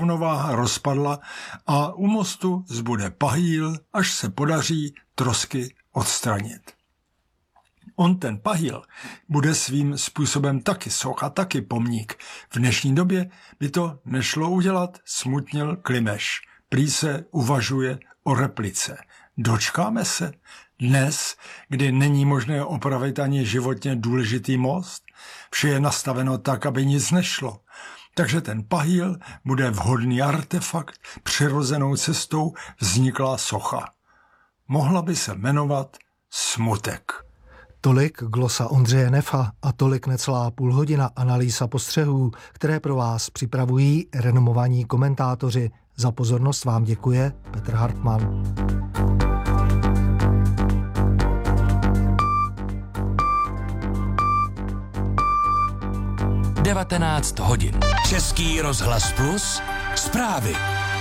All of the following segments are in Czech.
rovnováha rozpadla a u mostu zbude pahýl, až se podaří trosky odstranit. On ten pahýl bude svým způsobem taky socha, taky pomník. V dnešní době by to nešlo udělat, smutnil Klimeš. Prý se uvažuje o replice. Dočkáme se dnes, kdy není možné opravit ani životně důležitý most? Vše je nastaveno tak, aby nic nešlo. Takže ten pahýl bude vhodný artefakt, přirozenou cestou vzniklá socha. Mohla by se jmenovat Smutek. Tolik glosa Ondřeje Nefa a tolik necelá půlhodina analýz a postřehů, které pro vás připravují renomovaní komentátoři. Za pozornost vám děkuje Petr Hartmann. Devatenáct hodin. Český rozhlas Plus. Zprávy.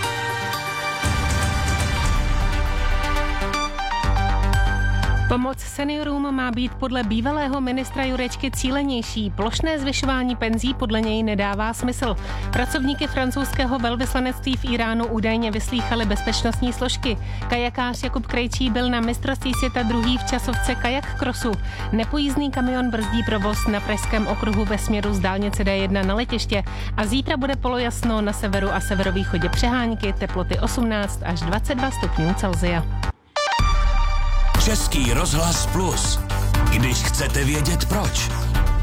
Pomoc seniorům má být podle bývalého ministra Jurečky cílenější. Plošné zvyšování penzí podle něj nedává smysl. Pracovníky francouzského velvyslanectví v Iránu údajně vyslýchaly bezpečnostní složky. Kajakář Jakub Krejčí byl na mistrovství světa druhý v časovce kajak crossu. Nepojízdný kamion brzdí provoz na pražském okruhu ve směru z dálnice D1 na letiště. A zítra bude polojasno na severu a severovýchodě přehánky, teploty 18 až 22 stupňů Celsia. Český rozhlas Plus. Když chcete vědět proč.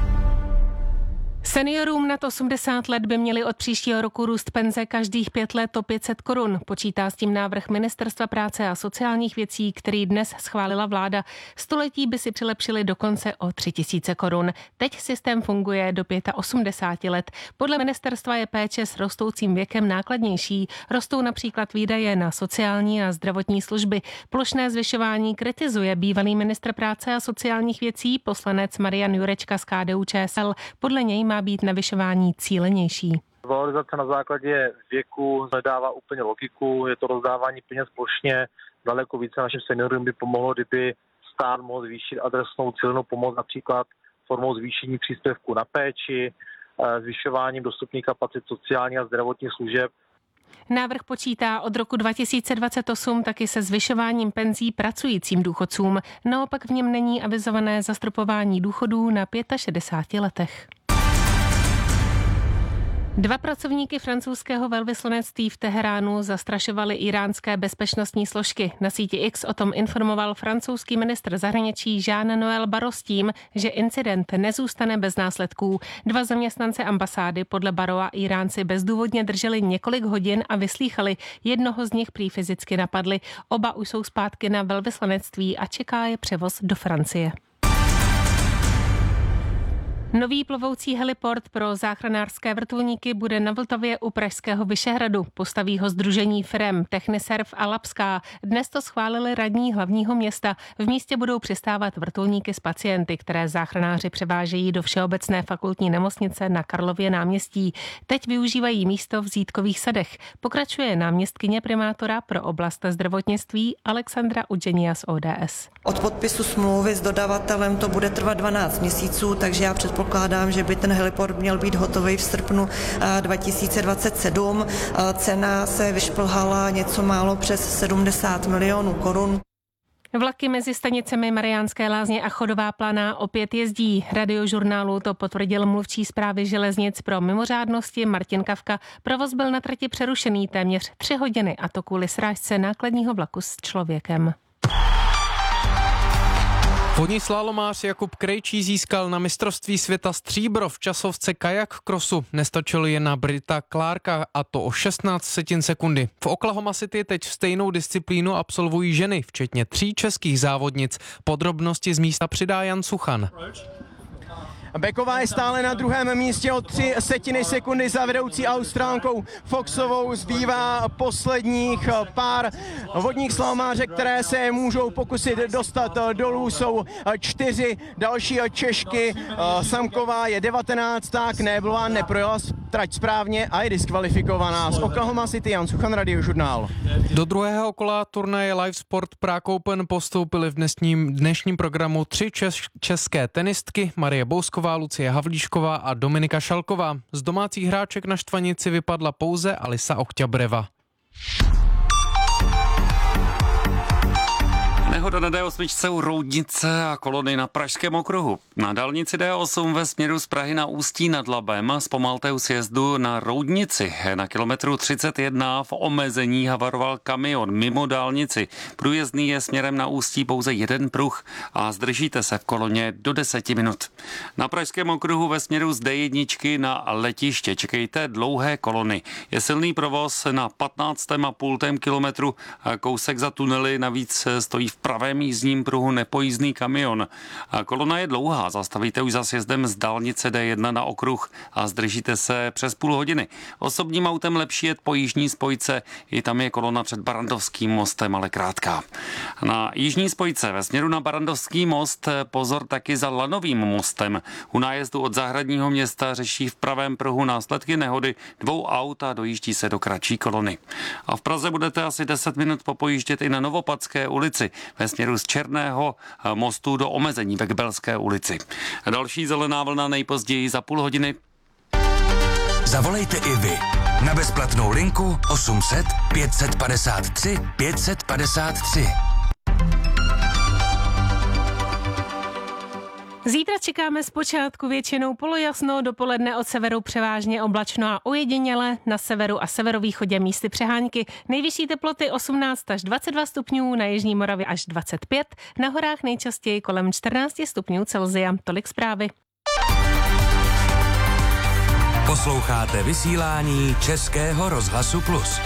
Seniorům nad 80 let by měli od příštího roku růst penze každých 5 let o 500 korun. Počítá s tím návrh Ministerstva práce a sociálních věcí, který dnes schválila vláda. Století by si přilepšili dokonce o 3000 korun. Teď systém funguje do 85 let. Podle ministerstva je péče s rostoucím věkem nákladnější. Rostou například výdaje na sociální a zdravotní služby. Plošné zvyšování kritizuje bývalý ministr práce a sociálních věcí, poslanec Marian Jurečka z KDU-ČSL. Podle něj má být navyšování cílenější. Valorizace na základě věku nedává úplně logiku, je to rozdávání peněz plošně, daleko více našim seniorům by pomohlo, kdyby stát mohl zvýšit adresnou cílenou pomoc, například formou zvýšení příspěvku na péči, zvyšováním dostupných kapacit sociálních a zdravotních služeb. Návrh počítá od roku 2028 taky se zvyšováním penzí pracujícím důchodcům. Naopak v něm není avizované zastropování důchodů na 65 letech. 2 pracovníky francouzského velvyslanectví v Teheránu zastrašovali iránské bezpečnostní složky. Na síti X o tom informoval francouzský ministr zahraničí Jean-Noël Barrot s tím, že incident nezůstane bez následků. 2 zaměstnance ambasády podle Barrota Iránci bezdůvodně drželi několik hodin a vyslýchali. Jednoho z nich prý fyzicky napadli. Oba už jsou zpátky na velvyslanectví a čeká je převoz do Francie. Nový plovoucí heliport pro záchranářské vrtulníky bude na Vltavě u pražského Vyšehradu. Postaví ho sdružení firem Techniserv a Labská. Dnes to schválili radní hlavního města. V místě budou přistávat vrtulníky s pacienty, které záchranáři převážejí do Všeobecné fakultní nemocnice na Karlově náměstí. Teď využívají místo v Zítkových sadech. Pokračuje náměstkyně primátora pro oblast zdravotnictví Alexandra Udženia z ODS. Od podpisu smlouvy s dodavatelem to bude trvat 12 měsíců, takže já předpokládám, že by ten heliport měl být hotový v srpnu 2027. Cena se vyšplhala něco málo přes 70 milionů korun. Vlaky mezi stanicemi Mariánské Lázně a Chodová Planá opět jezdí. Radiožurnálu to potvrdil mluvčí Správy železnic pro mimořádnosti Martin Kavka. Provoz byl na trati přerušený téměř 3 hodiny, a to kvůli srážce nákladního vlaku s člověkem. Vodní slalomář Jakub Krejčí získal na mistrovství světa stříbro v časovce kajak crossu. Nestačilo jen na Brita Clarka, a to o 16 sekundy. V Oklahoma City teď stejnou disciplínu absolvují ženy, včetně 3 českých závodnic. Podrobnosti z místa přidá Jan Suchan. Beková je stále na druhém místě o 3 sekundy za vedoucí Austrálkou Foxovou. Zbývá posledních pár vodních slalomářek, které se můžou pokusit dostat dolů. Jsou 4 další Češky. Samková je 19. Knéblová neprojela trať správně a je diskvalifikovaná. Z Oklahoma City Jan Suchan, Radiožurnál. Do druhého kola turnaje Live Sport Prague Open postoupily v dnešním programu 3 české tenistky, Marie Bousková, Lucie Havlíšková a Dominika Šalková. Z domácích hráček na štvanici vypadla pouze Alisa Okťabreva. Nehoda na D8 u Roudnice a kolony na Pražském okruhu. Na dálnici D8 ve směru z Prahy na Ústí nad Labem zpomalte u sjezdu na Roudnici. Na kilometru 31 v omezení havaroval kamion mimo dálnici. Průjezdný je směrem na Ústí pouze jeden pruh a zdržíte se v koloně do 10 minut. Na Pražském okruhu ve směru z D1 na letiště čekejte dlouhé kolony. Je silný provoz na 15,5 kilometru, kousek za tunely navíc stojí v pravém jízdním pruhu nepojízdný kamion. Kolona je dlouhá, zastavíte už za sjezdem z dálnice D1 na okruh a zdržíte se přes půl hodiny. Osobním autem lepší jet po jižní spojce, i tam je kolona před Barrandovským mostem, ale krátká. Na jižní spojce ve směru na Barrandovský most pozor taky za Lanovým mostem. U nájezdu od Zahradního města řeší v pravém pruhu následky nehody 2 aut a dojíždí se do kratší kolony. A v Praze budete asi 10 minut popojíždět i na Novopadské ulici ve směru z Černého mostu do omezení ve Kbelské ulici. Další zelená vlna nejpozději za půl hodiny. Zavolejte i vy na bezplatnou linku 800 553 553. Zítra čekáme zpočátku většinou polojasno, dopoledne od severu převážně oblačno a ojediněle, na severu a severovýchodě místy přehánky. Nejvyšší teploty 18 až 22 stupňů, na jižní Moravě až 25, na horách nejčastěji kolem 14 stupňů Celsia. Tolik zprávy. Posloucháte vysílání Českého rozhlasu Plus.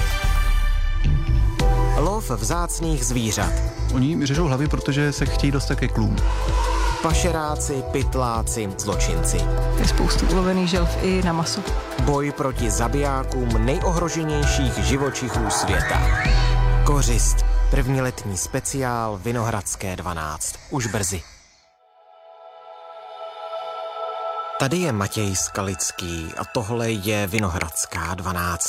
Lov vzácných zvířat. Oni řežou hlavy, protože se chtějí dostat ke klům. Pašeráci, pytláci, zločinci. Je spoustu ulovených želv i na maso. Boj proti zabijákům nejohroženějších živočichů světa. Kořist. První letní speciál Vinohradské 12. Už brzy. Tady je Matěj Skalický a tohle je Vinohradská 12.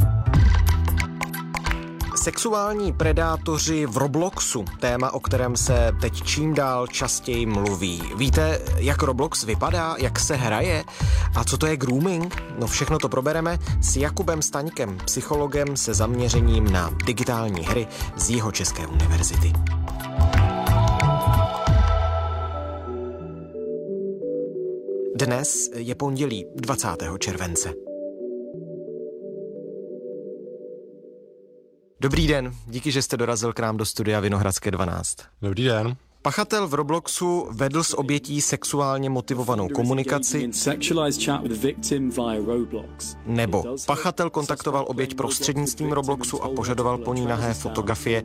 Sexuální predátoři v Robloxu, téma, o kterém se teď čím dál častěji mluví. Víte, jak Roblox vypadá, jak se hraje a co to je grooming? No všechno to probereme s Jakubem Staňkem, psychologem se zaměřením na digitální hry z Jihočeské univerzity. Dnes je pondělí 20. července. Dobrý den, díky, že jste dorazil k nám do studia Vinohradské 12. Dobrý den. Pachatel v Robloxu vedl s obětí sexuálně motivovanou komunikaci, nebo pachatel kontaktoval oběť prostřednictvím Robloxu a požadoval po ní nahé fotografie,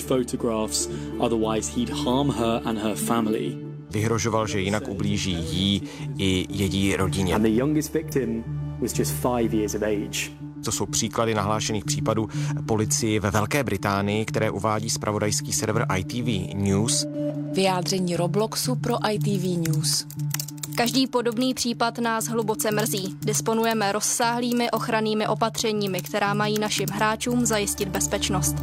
vyhrožoval, že jinak ublíží jí i její rodině. To jsou příklady nahlášených případů policii ve Velké Británii, které uvádí zpravodajský server ITV News. Vyjádření Robloxu pro ITV News. Každý podobný případ nás hluboce mrzí. Disponujeme rozsáhlými ochrannými opatřeními, která mají našim hráčům zajistit bezpečnost.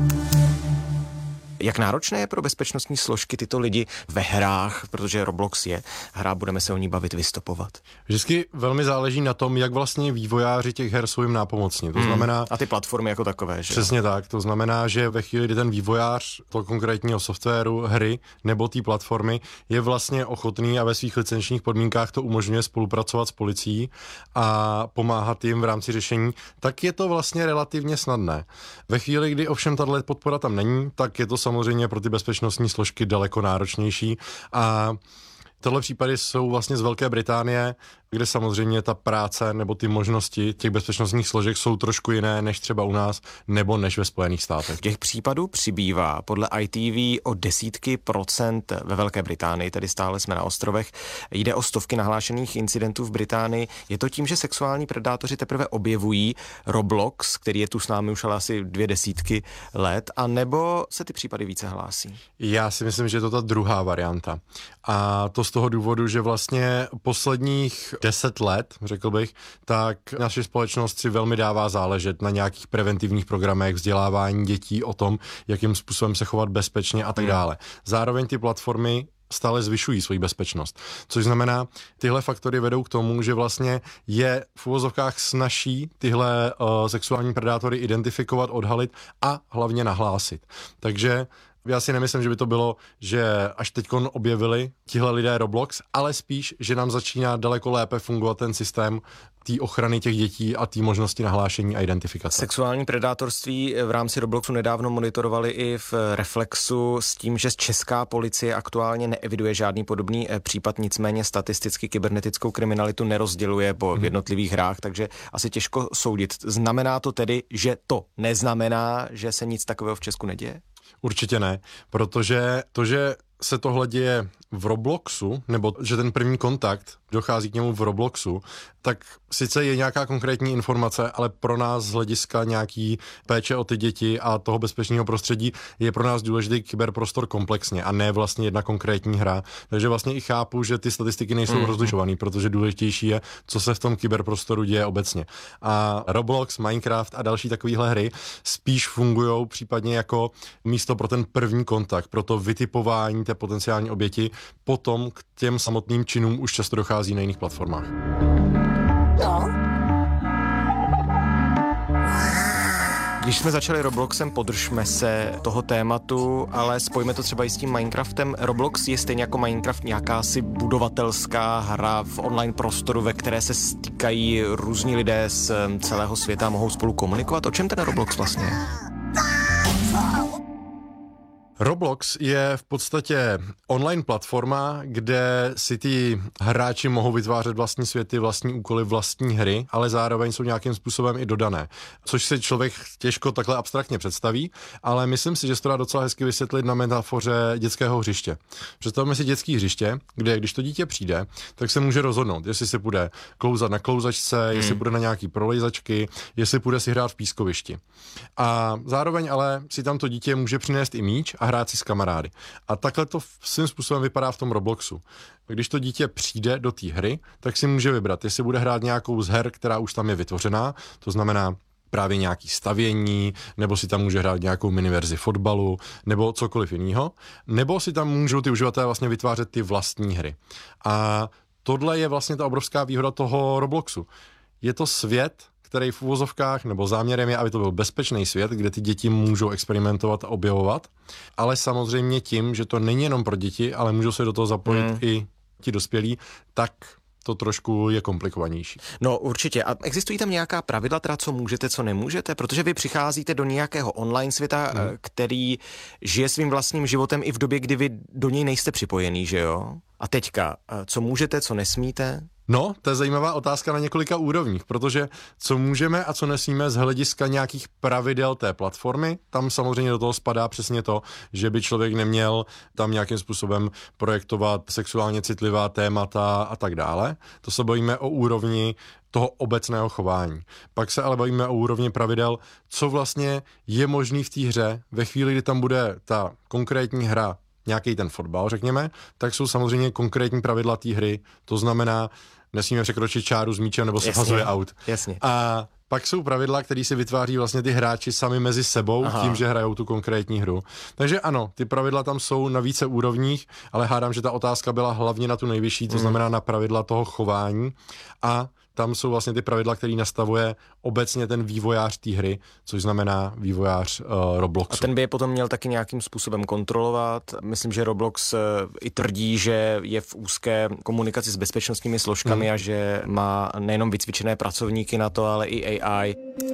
Jak náročné je pro bezpečnostní složky tyto lidi ve hrách, protože Roblox je hra, budeme se o ní bavit, vystopovat? Vždycky velmi záleží na tom, jak vlastně vývojáři těch her jsou jim nápomocní. To znamená, a ty platformy jako takové, že? Přesně tak. To znamená, že ve chvíli, kdy ten vývojář toho konkrétního softwaru, hry nebo té platformy je vlastně ochotný a ve svých licenčních podmínkách to umožňuje spolupracovat s policií a pomáhat jim v rámci řešení, tak je to vlastně relativně snadné. Ve chvíli, kdy ovšem tato podpora tam není, tak je to samozřejmě pro ty bezpečnostní složky daleko náročnější a tohle případy jsou vlastně z Velké Británie, kde samozřejmě ta práce nebo ty možnosti těch bezpečnostních složek jsou trošku jiné než třeba u nás nebo než ve Spojených státech. Těch případů přibývá podle ITV o desítky procent ve Velké Británii, tedy stále jsme na ostrovech. Jde o stovky nahlášených incidentů v Británii. Je to tím, že sexuální predátoři teprve objevují Roblox, který je tu s námi už ale asi 20 let, a nebo se ty případy více hlásí? Já si myslím, že je to ta druhá varianta. A to z toho důvodu, že vlastně posledních 10 let, řekl bych, tak naše společnost si velmi dává záležet na nějakých preventivních programech, vzdělávání dětí o tom, jakým způsobem se chovat bezpečně a tak dále. Zároveň ty platformy stále zvyšují svoji bezpečnost. Což znamená, tyhle faktory vedou k tomu, že vlastně je v uvozovkách snazší tyhle sexuální predátory identifikovat, odhalit a hlavně nahlásit. Takže já si nemyslím, že by to bylo, že až teďkon objevili tihle lidé Roblox, ale spíš, že nám začíná daleko lépe fungovat ten systém té ochrany těch dětí a té možnosti nahlášení a identifikace. Sexuální predátorství v rámci Robloxu nedávno monitorovali i v Reflexu s tím, že česká policie aktuálně neeviduje žádný podobný případ, nicméně statisticky kybernetickou kriminalitu nerozděluje po jednotlivých hrách, takže asi těžko soudit. Znamená to tedy, že to neznamená, že se nic takového v Česku neděje? Určitě ne, protože to, že se tohle děje v Robloxu, nebo že ten první kontakt dochází k němu v Robloxu, tak sice je nějaká konkrétní informace, ale pro nás z hlediska nějaký péče o ty děti a toho bezpečného prostředí je pro nás důležitý kyberprostor komplexně a ne vlastně jedna konkrétní hra. Takže vlastně i chápu, že ty statistiky nejsou rozlišované, protože důležitější je, co se v tom kyberprostoru děje obecně. A Roblox, Minecraft a další takovéhle hry spíš fungují případně jako místo pro ten první kontakt, pro to vytipování té potenciální oběti, potom k těm samotným činům už často dochází na jiných platformách. Když jsme začali Robloxem, podržme se toho tématu, ale spojíme to třeba i s tím Minecraftem. Roblox je stejně jako Minecraft nějakási budovatelská hra v online prostoru, ve které se stýkají různí lidé z celého světa a mohou spolu komunikovat. O čem ten Roblox vlastně je? Roblox je v podstatě online platforma, kde si ty hráči mohou vytvářet vlastní světy, vlastní úkoly, vlastní hry, ale zároveň jsou nějakým způsobem i dodané. Což si člověk těžko takhle abstraktně představí, ale myslím si, že se to dá docela hezky vysvětlit na metafoře dětského hřiště. Představme si dětské hřiště, kde když to dítě přijde, tak se může rozhodnout, jestli si bude klouzat na klouzačce, jestli bude na nějaký prolejzačky, jestli bude si hrát v pískovišti. A zároveň ale si tam to dítě může přinést i míč a hrát si s kamarády. A takhle to svým způsobem vypadá v tom Robloxu. Když to dítě přijde do té hry, tak si může vybrat, jestli bude hrát nějakou z her, která už tam je vytvořená, to znamená právě nějaký stavění, nebo si tam může hrát nějakou miniverzi fotbalu, nebo cokoliv jiného, nebo si tam můžou ty uživatelé vlastně vytvářet ty vlastní hry. A tohle je vlastně ta obrovská výhoda toho Robloxu. Je to svět, který v uvozovkách, nebo záměrem je, aby to byl bezpečný svět, kde ty děti můžou experimentovat a objevovat, ale samozřejmě tím, že to není jenom pro děti, ale můžou se do toho zapojit i ti dospělí, tak to trošku je komplikovanější. No určitě. A existují tam nějaká pravidla, teda co můžete, co nemůžete? Protože vy přicházíte do nějakého online světa, který žije svým vlastním životem i v době, kdy vy do něj nejste připojený, že jo? A teďka, co můžete, co nesmíte? No, to je zajímavá otázka na několika úrovních, protože co můžeme a co nesmíme z hlediska nějakých pravidel té platformy, tam samozřejmě do toho spadá přesně to, že by člověk neměl tam nějakým způsobem projektovat sexuálně citlivá témata a tak dále. To se bavíme o úrovni toho obecného chování. Pak se ale bavíme o úrovni pravidel, co vlastně je možný v té hře ve chvíli, kdy tam bude ta konkrétní hra, nějaký ten fotbal, řekněme, tak jsou samozřejmě konkrétní pravidla té hry. To znamená, nesmíme překročit čáru s míčem nebo se hazuje out. Jasně. A pak jsou pravidla, které si vytváří vlastně ty hráči sami mezi sebou, tím, že hrajou tu konkrétní hru. Takže ano, ty pravidla tam jsou na více úrovních, ale hádám, že ta otázka byla hlavně na tu nejvyšší, to znamená na pravidla toho chování a tam jsou vlastně ty pravidla, které nastavuje obecně ten vývojář té hry, což znamená vývojář Robloxu. A ten by je potom měl taky nějakým způsobem kontrolovat. Myslím, že Roblox i tvrdí, že je v úzké komunikaci s bezpečnostními složkami a že má nejenom vycvičené pracovníky na to, ale i AI.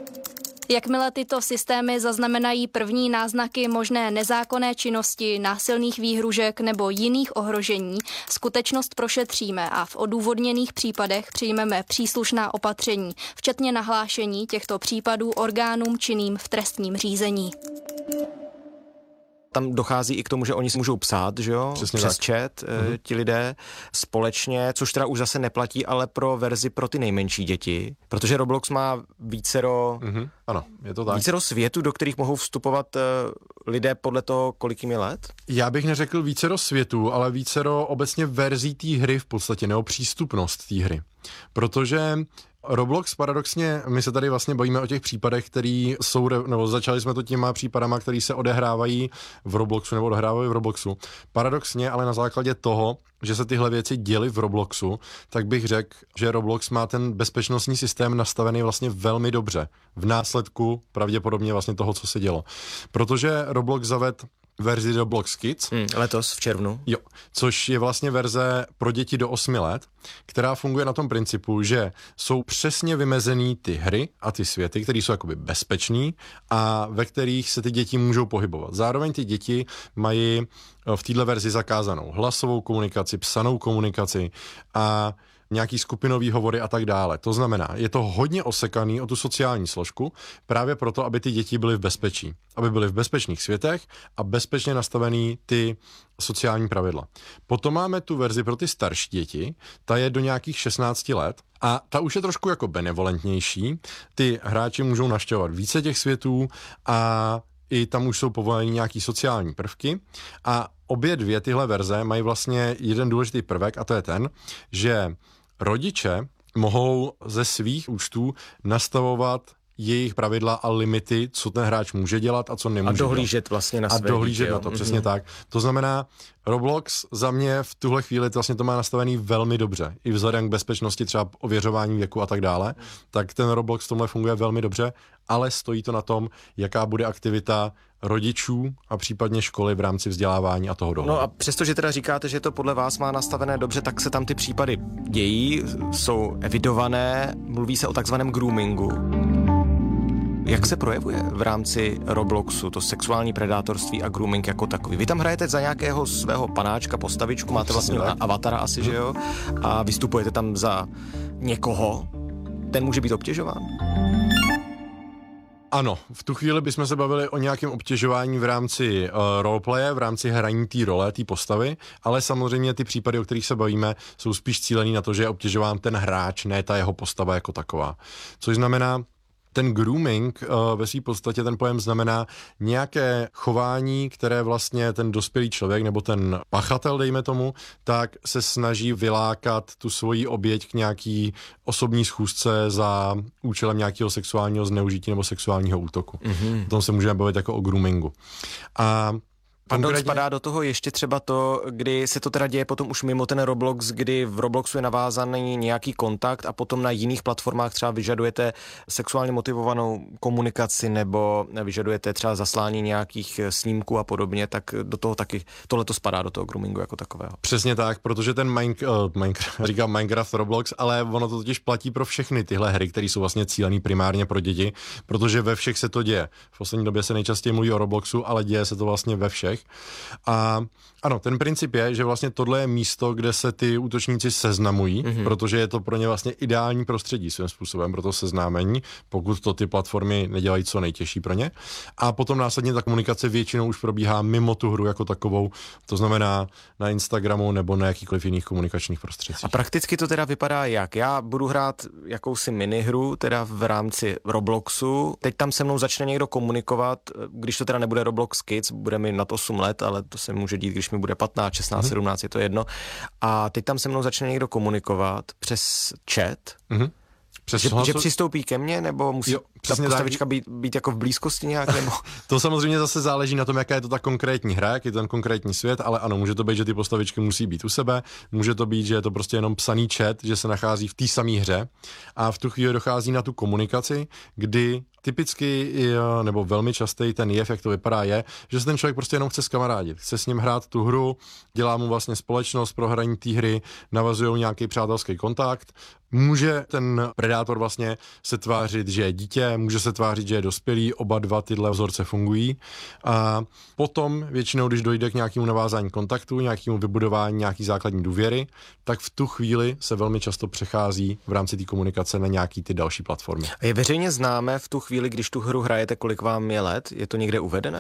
Jakmile tyto systémy zaznamenají první náznaky možné nezákonné činnosti, násilných výhružek nebo jiných ohrožení, skutečnost prošetříme a v odůvodněných případech přijmeme příslušná opatření, včetně nahlášení těchto případů orgánům činným v trestním řízení. Tam dochází i k tomu, že oni si můžou psát, že jo? Přesně Přes tak. chat, ti lidé společně, což teda už zase neplatí, ale pro verzi pro ty nejmenší děti, protože Roblox má vícero, ano, je to tak. Vícero světů, do kterých mohou vstupovat lidé podle toho, kolik jim je let? Já bych neřekl vícero světů, ale vícero obecně verzí té hry v podstatě, nebo přístupnost té hry. Protože Roblox paradoxně, my se tady vlastně bavíme o těch případech, který jsou, nebo začali jsme to těma případama, který se odehrávají v Robloxu nebo odehrávají v Robloxu. Paradoxně, ale na základě toho, že se tyhle věci děly v Robloxu, tak bych řekl, že Roblox má ten bezpečnostní systém nastavený vlastně velmi dobře. V následku pravděpodobně vlastně toho, co se dělo. Protože Roblox zavedl verzi Roblox Kids. Letos v červnu. Jo, což je vlastně verze pro děti do 8 let, která funguje na tom principu, že jsou přesně vymezený ty hry a ty světy, které jsou jakoby bezpečný a ve kterých se ty děti můžou pohybovat. Zároveň ty děti mají v této verzi zakázanou hlasovou komunikaci, psanou komunikaci a nějaký skupinový hovory a tak dále. To znamená, je to hodně osekaný o tu sociální složku, právě proto, aby ty děti byly v bezpečí. Aby byly v bezpečných světech a bezpečně nastavený ty sociální pravidla. Potom máme tu verzi pro ty starší děti, ta je do nějakých 16 let a ta už je trošku jako benevolentnější. Ty hráči můžou navštěvovat více těch světů a i tam už jsou povoleny nějaký sociální prvky a obě dvě tyhle verze mají vlastně jeden důležitý prvek a to je ten, že rodiče mohou ze svých účtů nastavovat jejich pravidla a limity, co ten hráč může dělat a co nemůže dělat. A dohlížet vlastně na své A dohlížet dítě, na to, přesně tak. To znamená, Roblox za mě v tuhle chvíli vlastně to má nastavený velmi dobře. I vzhledem k bezpečnosti, třeba ověřování věku a tak dále, tak ten Roblox v tomhle funguje velmi dobře, ale stojí to na tom, jaká bude aktivita rodičů a případně školy v rámci vzdělávání a toho dohledu. No a přestože teda říkáte, že to podle vás má nastavené dobře, tak se tam ty případy dějí, jsou evidované, mluví se o takzvaném groomingu. Jak se projevuje v rámci Robloxu to sexuální predátorství a grooming jako takový? Vy tam hrajete za nějakého svého panáčka, postavičku, máte vlastně avatara asi, že jo? A vystupujete tam za někoho, ten může být obtěžován? Ano, v tu chvíli bychom se bavili o nějakém obtěžování v rámci roleplaye, v rámci hraní té role, té postavy, ale samozřejmě ty případy, o kterých se bavíme, jsou spíš cílený na to, že je obtěžován ten hráč, ne ta jeho postava jako taková. Což znamená, ten grooming ve své podstatě ten pojem znamená nějaké chování, které vlastně ten dospělý člověk nebo ten pachatel, dejme tomu, tak se snaží vylákat tu svoji oběť k nějaký osobní schůzce za účelem nějakého sexuálního zneužití nebo sexuálního útoku. O tom se můžeme bavit jako o groomingu. A Pardon, spadá do toho ještě třeba to, kdy se to teda děje potom už mimo ten Roblox, kdy v Robloxu je navázaný nějaký kontakt a potom na jiných platformách třeba vyžadujete sexuálně motivovanou komunikaci nebo vyžadujete třeba zaslání nějakých snímků a podobně, tak do toho taky tohleto spadá do toho groomingu jako takového. Přesně tak, protože ten Minecraft Roblox, ale ono to totiž platí pro všechny tyhle hry, které jsou vlastně cílený primárně pro děti, protože ve všech se to děje. V poslední době se nejčastěji mluví o Robloxu, ale děje se to vlastně ve všech. A ano, ten princip je, že vlastně tohle je místo, kde se ty útočníci seznamují, protože je to pro ně vlastně ideální prostředí svým způsobem pro to seznámení, pokud to ty platformy nedělají co nejtěžší pro ně. A potom následně ta komunikace většinou už probíhá mimo tu hru jako takovou, to znamená na Instagramu nebo na jakýkoliv jiných komunikačních prostředcích. A prakticky to teda vypadá jak? Já budu hrát jakousi minihru, teda v rámci Robloxu, teď tam se mnou začne někdo komunikovat, když to teda nebude Roblox Kids, bude mi nad 8 let, ale to se může dít, když mi bude 15, 16, 17, je to jedno. A teď tam se mnou začne někdo komunikovat přes chat. Že přistoupí ke mně, nebo musí ta postavička být jako v blízkosti nějak? Nebo? To samozřejmě zase záleží na tom, jaká je to ta konkrétní hra, jaký je ten konkrétní svět, ale ano, může to být, že ty postavičky musí být u sebe, může to být, že je to prostě jenom psaný chat, že se nachází v té samé hře a v tu chvíli dochází na tu komunikaci, kdy typicky nebo velmi častý ten jev, jak to vypadá, je, že se ten člověk prostě jenom chce zkamarádit. Chce s ním hrát tu hru, dělá mu vlastně společnost pro hraní té hry, navazují nějaký přátelský kontakt. Může ten predátor vlastně se tvářit, že je dítě, může se tvářit, že je dospělý, oba dva tyhle vzorce fungují. A potom většinou, když dojde k nějakému navázání kontaktu, nějakému vybudování nějaký základní důvěry, tak v tu chvíli se velmi často přechází v rámci té komunikace na nějaký ty další platformy. A je veřejně známé v tu chvíli, když tu hru hrajete, kolik vám je let? Je to někde uvedené?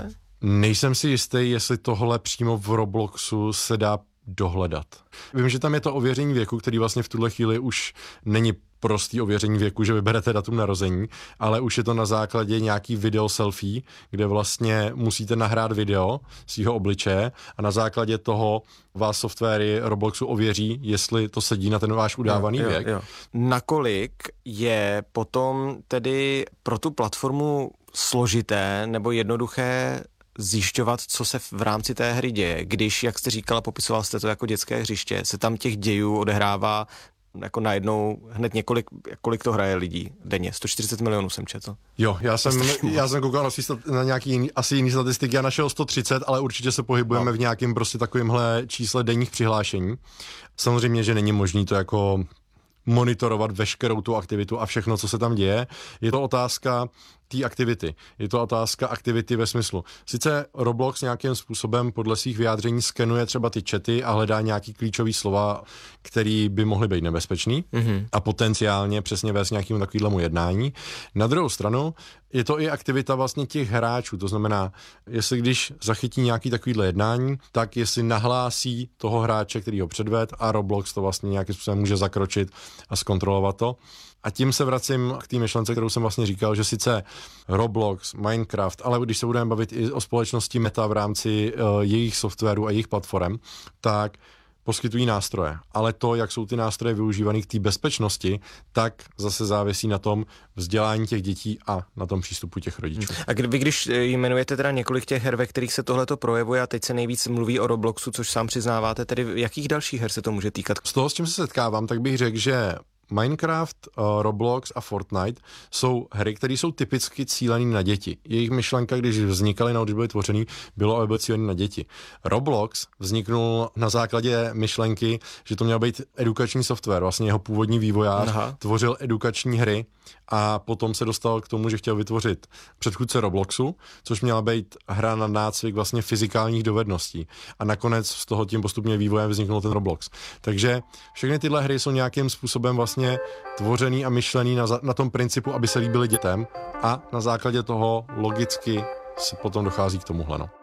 Nejsem si jistý, jestli tohle přímo v Robloxu se dá dohledat. Vím, že tam je to ověření věku, který vlastně v tuhle chvíli už není prostý ověření věku, že vyberete datum narození, ale už je to na základě nějaký video selfie, kde vlastně musíte nahrát video svýho obličeje a na základě toho vás softwary Robloxu ověří, jestli to sedí na ten váš udávaný věk. Jo. Nakolik je potom tedy pro tu platformu složité nebo jednoduché zjišťovat, co se v rámci té hry děje, když, jak jste říkala, popisoval jste to jako dětské hřiště, se tam těch dějů odehrává jako najednou hned kolik to hraje lidí denně? 140 milionů jsem četl. Jo, já jsem koukal na nějaký asi jiný statistiky, já našel 130, ale určitě se pohybujeme v nějakém prostě takovýmhle čísle denních přihlášení. Samozřejmě, že není možný to jako monitorovat veškerou tu aktivitu a všechno, co se tam děje. Je to otázka té aktivity. Je to otázka aktivity ve smyslu. Sice Roblox nějakým způsobem podle svých vyjádření skenuje třeba ty chaty a hledá nějaký klíčový slova, který by mohly být nebezpečný a potenciálně přesně vést nějakému takovému jednání. Na druhou stranu je to i aktivita vlastně těch hráčů. To znamená, jestli když zachytí nějaký takovýhle jednání, tak jestli nahlásí toho hráče, který ho předved a Roblox to vlastně nějakým způsobem může zakročit a zkontrolovat to. A tím se vracím k té myšlence, kterou jsem vlastně říkal, že sice Roblox, Minecraft, ale když se budeme bavit i o společnosti Meta v rámci jejich softwaru a jejich platform, tak poskytují nástroje. Ale to, jak jsou ty nástroje využívané k té bezpečnosti, tak zase závisí na tom vzdělání těch dětí a na tom přístupu těch rodičů. A vy, když jmenujete teda několik těch her, ve kterých se tohleto projevuje a teď se nejvíc mluví o Robloxu, což sám přiznáváte, tedy jakých dalších her se to může týkat? Z toho, s čím se setkávám, tak bych řekl, že Minecraft, Roblox a Fortnite jsou hry, které jsou typicky cílené na děti. Jejich myšlenka, když vznikaly, když byly tvořený, bylo, aby byly cílené na děti. Roblox vzniknul na základě myšlenky, že to měl být edukační software. Vlastně jeho původní vývojář tvořil edukační hry a potom se dostal k tomu, že chtěl vytvořit předchůdce Robloxu, což měla být hra na nácvik vlastně fyzikálních dovedností. A nakonec z toho tím postupně vývojem vzniknul ten Roblox. Takže všechny tyhle hry jsou nějakým způsobem vlastně tvořený a myšlený na tom principu, aby se líbily dětem a na základě toho logicky se potom dochází k tomuhle. No.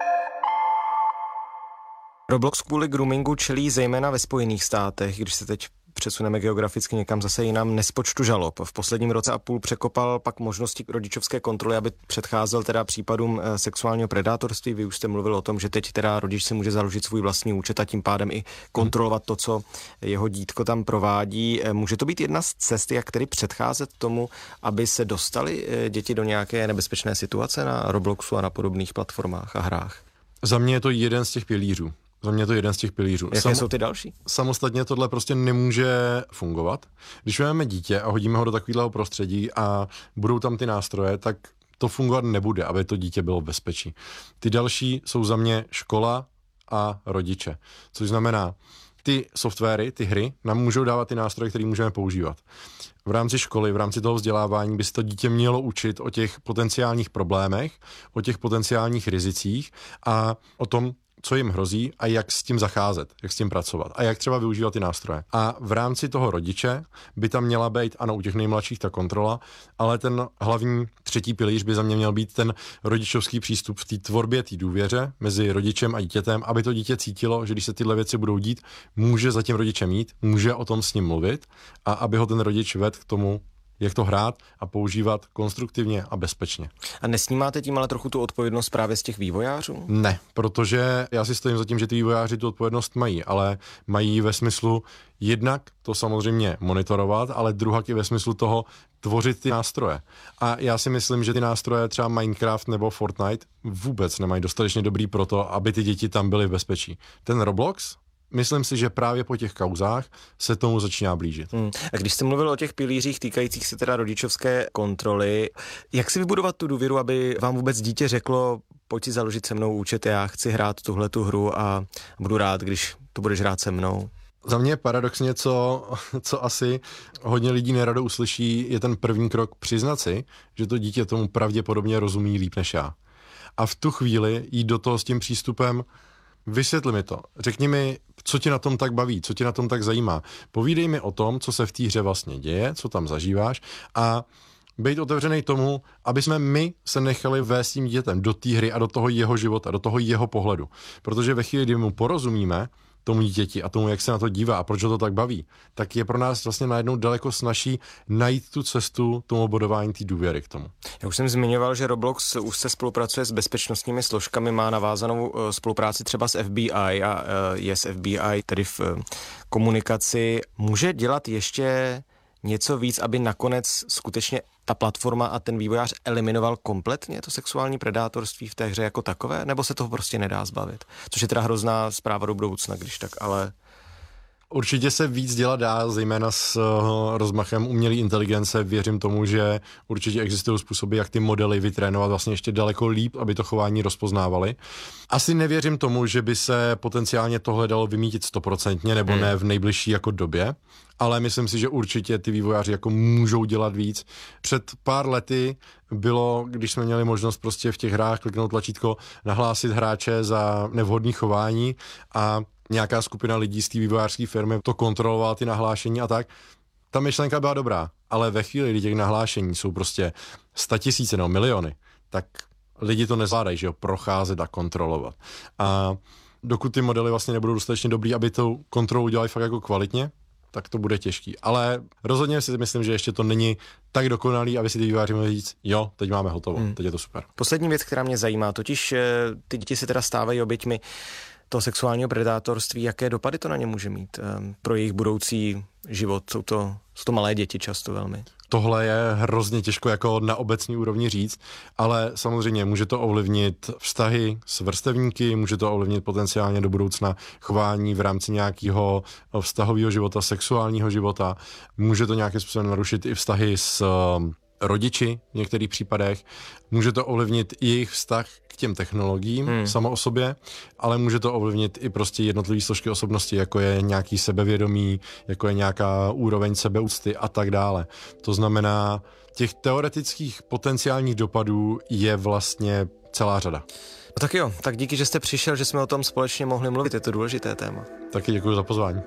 Roblox kvůli groomingu čelí zejména ve Spojených státech, když se teď přesuneme geograficky někam zase jinam, nespočtu žalob. V posledním roce a půl překopal pak možnosti rodičovské kontroly, aby předcházel teda případům sexuálního predátorství. Vy už jste mluvil o tom, že teď teda rodič si může založit svůj vlastní účet a tím pádem i kontrolovat to, co jeho dítko tam provádí. Může to být jedna z cest, jak tedy předcházet tomu, aby se dostali děti do nějaké nebezpečné situace na Robloxu a na podobných platformách a hrách? Za mě je to jeden z těch pilířů. Jaké jsou ty další? Samostatně tohle prostě nemůže fungovat. Když máme dítě a hodíme ho do takového prostředí a budou tam ty nástroje, tak to fungovat nebude, aby to dítě bylo v bezpečí. Ty další jsou za mě škola a rodiče. Což znamená, ty softwary, ty hry nám můžou dávat ty nástroje, které můžeme používat. V rámci školy, v rámci toho vzdělávání by se to dítě mělo učit o těch potenciálních problémech, o těch potenciálních rizicích a o tom, co jim hrozí a jak s tím zacházet, jak s tím pracovat a jak třeba využívat ty nástroje. A v rámci toho rodiče by tam měla být, ano, u těch nejmladších ta kontrola, ale ten hlavní třetí pilíř by za mě měl být ten rodičovský přístup v té tvorbě, té důvěře mezi rodičem a dítětem, aby to dítě cítilo, že když se tyhle věci budou dít, může za tím rodičem jít, může o tom s ním mluvit a aby ho ten rodič vedl k tomu, jak to hrát a používat konstruktivně a bezpečně. A nesnímáte tím ale trochu tu odpovědnost právě z těch vývojářů? Ne, protože já si stojím za tím, že ty vývojáři tu odpovědnost mají, ale mají ve smyslu jednak to samozřejmě monitorovat, ale druhak i ve smyslu toho tvořit ty nástroje. A já si myslím, že ty nástroje třeba Minecraft nebo Fortnite vůbec nemají dostatečně dobrý pro to, aby ty děti tam byly v bezpečí. Ten Roblox, myslím si, že právě po těch kauzách se tomu začíná blížit. A když jste mluvil o těch pilířích týkajících se teda rodičovské kontroly, jak si vybudovat tu důvěru, aby vám vůbec dítě řeklo, pojď si založit se mnou účet, já chci hrát tuhletu hru a budu rád, když to budeš hrát se mnou? Za mě paradoxně, co asi hodně lidí nerado uslyší, je ten první krok přiznat si, že to dítě tomu pravděpodobně rozumí líp než já. A v tu chvíli jít do toho s tím přístupem, vysvětli mi to. Řekni mi, co tě na tom tak baví, co tě na tom tak zajímá. Povídej mi o tom, co se v té hře vlastně děje, co tam zažíváš a být otevřený tomu, aby jsme my se nechali vést tím dítětem do té hry a do toho jeho života, do toho jeho pohledu. Protože ve chvíli, kdy mu porozumíme, tomu dítěti a tomu, jak se na to dívá a proč ho to tak baví, tak je pro nás vlastně najednou daleko snazší najít tu cestu tomu budování té důvěry k tomu. Já už jsem zmiňoval, že Roblox už se spolupracuje s bezpečnostními složkami, má navázanou spolupráci třeba s FBI a je s FBI tedy v komunikaci. Může dělat ještě něco víc, aby nakonec skutečně ta platforma a ten vývojář eliminoval kompletně to sexuální predátorství v té hře jako takové, nebo se toho prostě nedá zbavit? Což je teda hrozná zpráva do budoucna, když tak, ale... Určitě se víc dělat dá, zejména s rozmachem umělé inteligence. Věřím tomu, že určitě existují způsoby, jak ty modely vytrénovat vlastně ještě daleko líp, aby to chování rozpoznávali. Asi nevěřím tomu, že by se potenciálně tohle dalo vymítit 100% nebo ne v nejbližší jako době, ale myslím si, že určitě ty vývojáři jako můžou dělat víc. Před pár lety bylo, když jsme měli možnost prostě v těch hrách kliknout tlačítko nahlásit hráče za nevhodné chování a nějaká skupina lidí z té vývojářské firmy to kontrolovala, ty nahlášení a tak. Ta myšlenka byla dobrá, ale ve chvíli, kdy těch nahlášení jsou prostě 100 000 nebo miliony, tak lidi to nezvládají, že jo, procházet a kontrolovat. A dokud ty modely vlastně nebudou dostatečně dobrý, aby tu kontrolu udělali fakt jako kvalitně, tak to bude těžký. Ale rozhodně si myslím, že ještě to není tak dokonalý, aby si ty vývojáři mohli říct, jo, teď máme hotovo, teď je to super. Poslední věc, která mě zajímá, totiž ty děti se teda stávají oběťmi toho sexuálního predátorství, jaké dopady to na ně může mít pro jejich budoucí život? Jsou to malé děti často velmi. Tohle je hrozně těžko jako na obecní úrovni říct, ale samozřejmě může to ovlivnit vztahy s vrstevníky, může to ovlivnit potenciálně do budoucna chování v rámci nějakého vztahového života, sexuálního života, může to nějakým způsobem narušit i vztahy s rodiči v některých případech, může to ovlivnit i jejich vztah k těm technologiím samo o sobě, ale může to ovlivnit i prostě jednotlivé složky osobnosti, jako je nějaký sebevědomí, jako je nějaká úroveň sebeúcty a tak dále. To znamená, těch teoretických potenciálních dopadů je vlastně celá řada. No tak jo, tak díky, že jste přišel, že jsme o tom společně mohli mluvit, je to důležité téma. Taky děkuji za pozvání.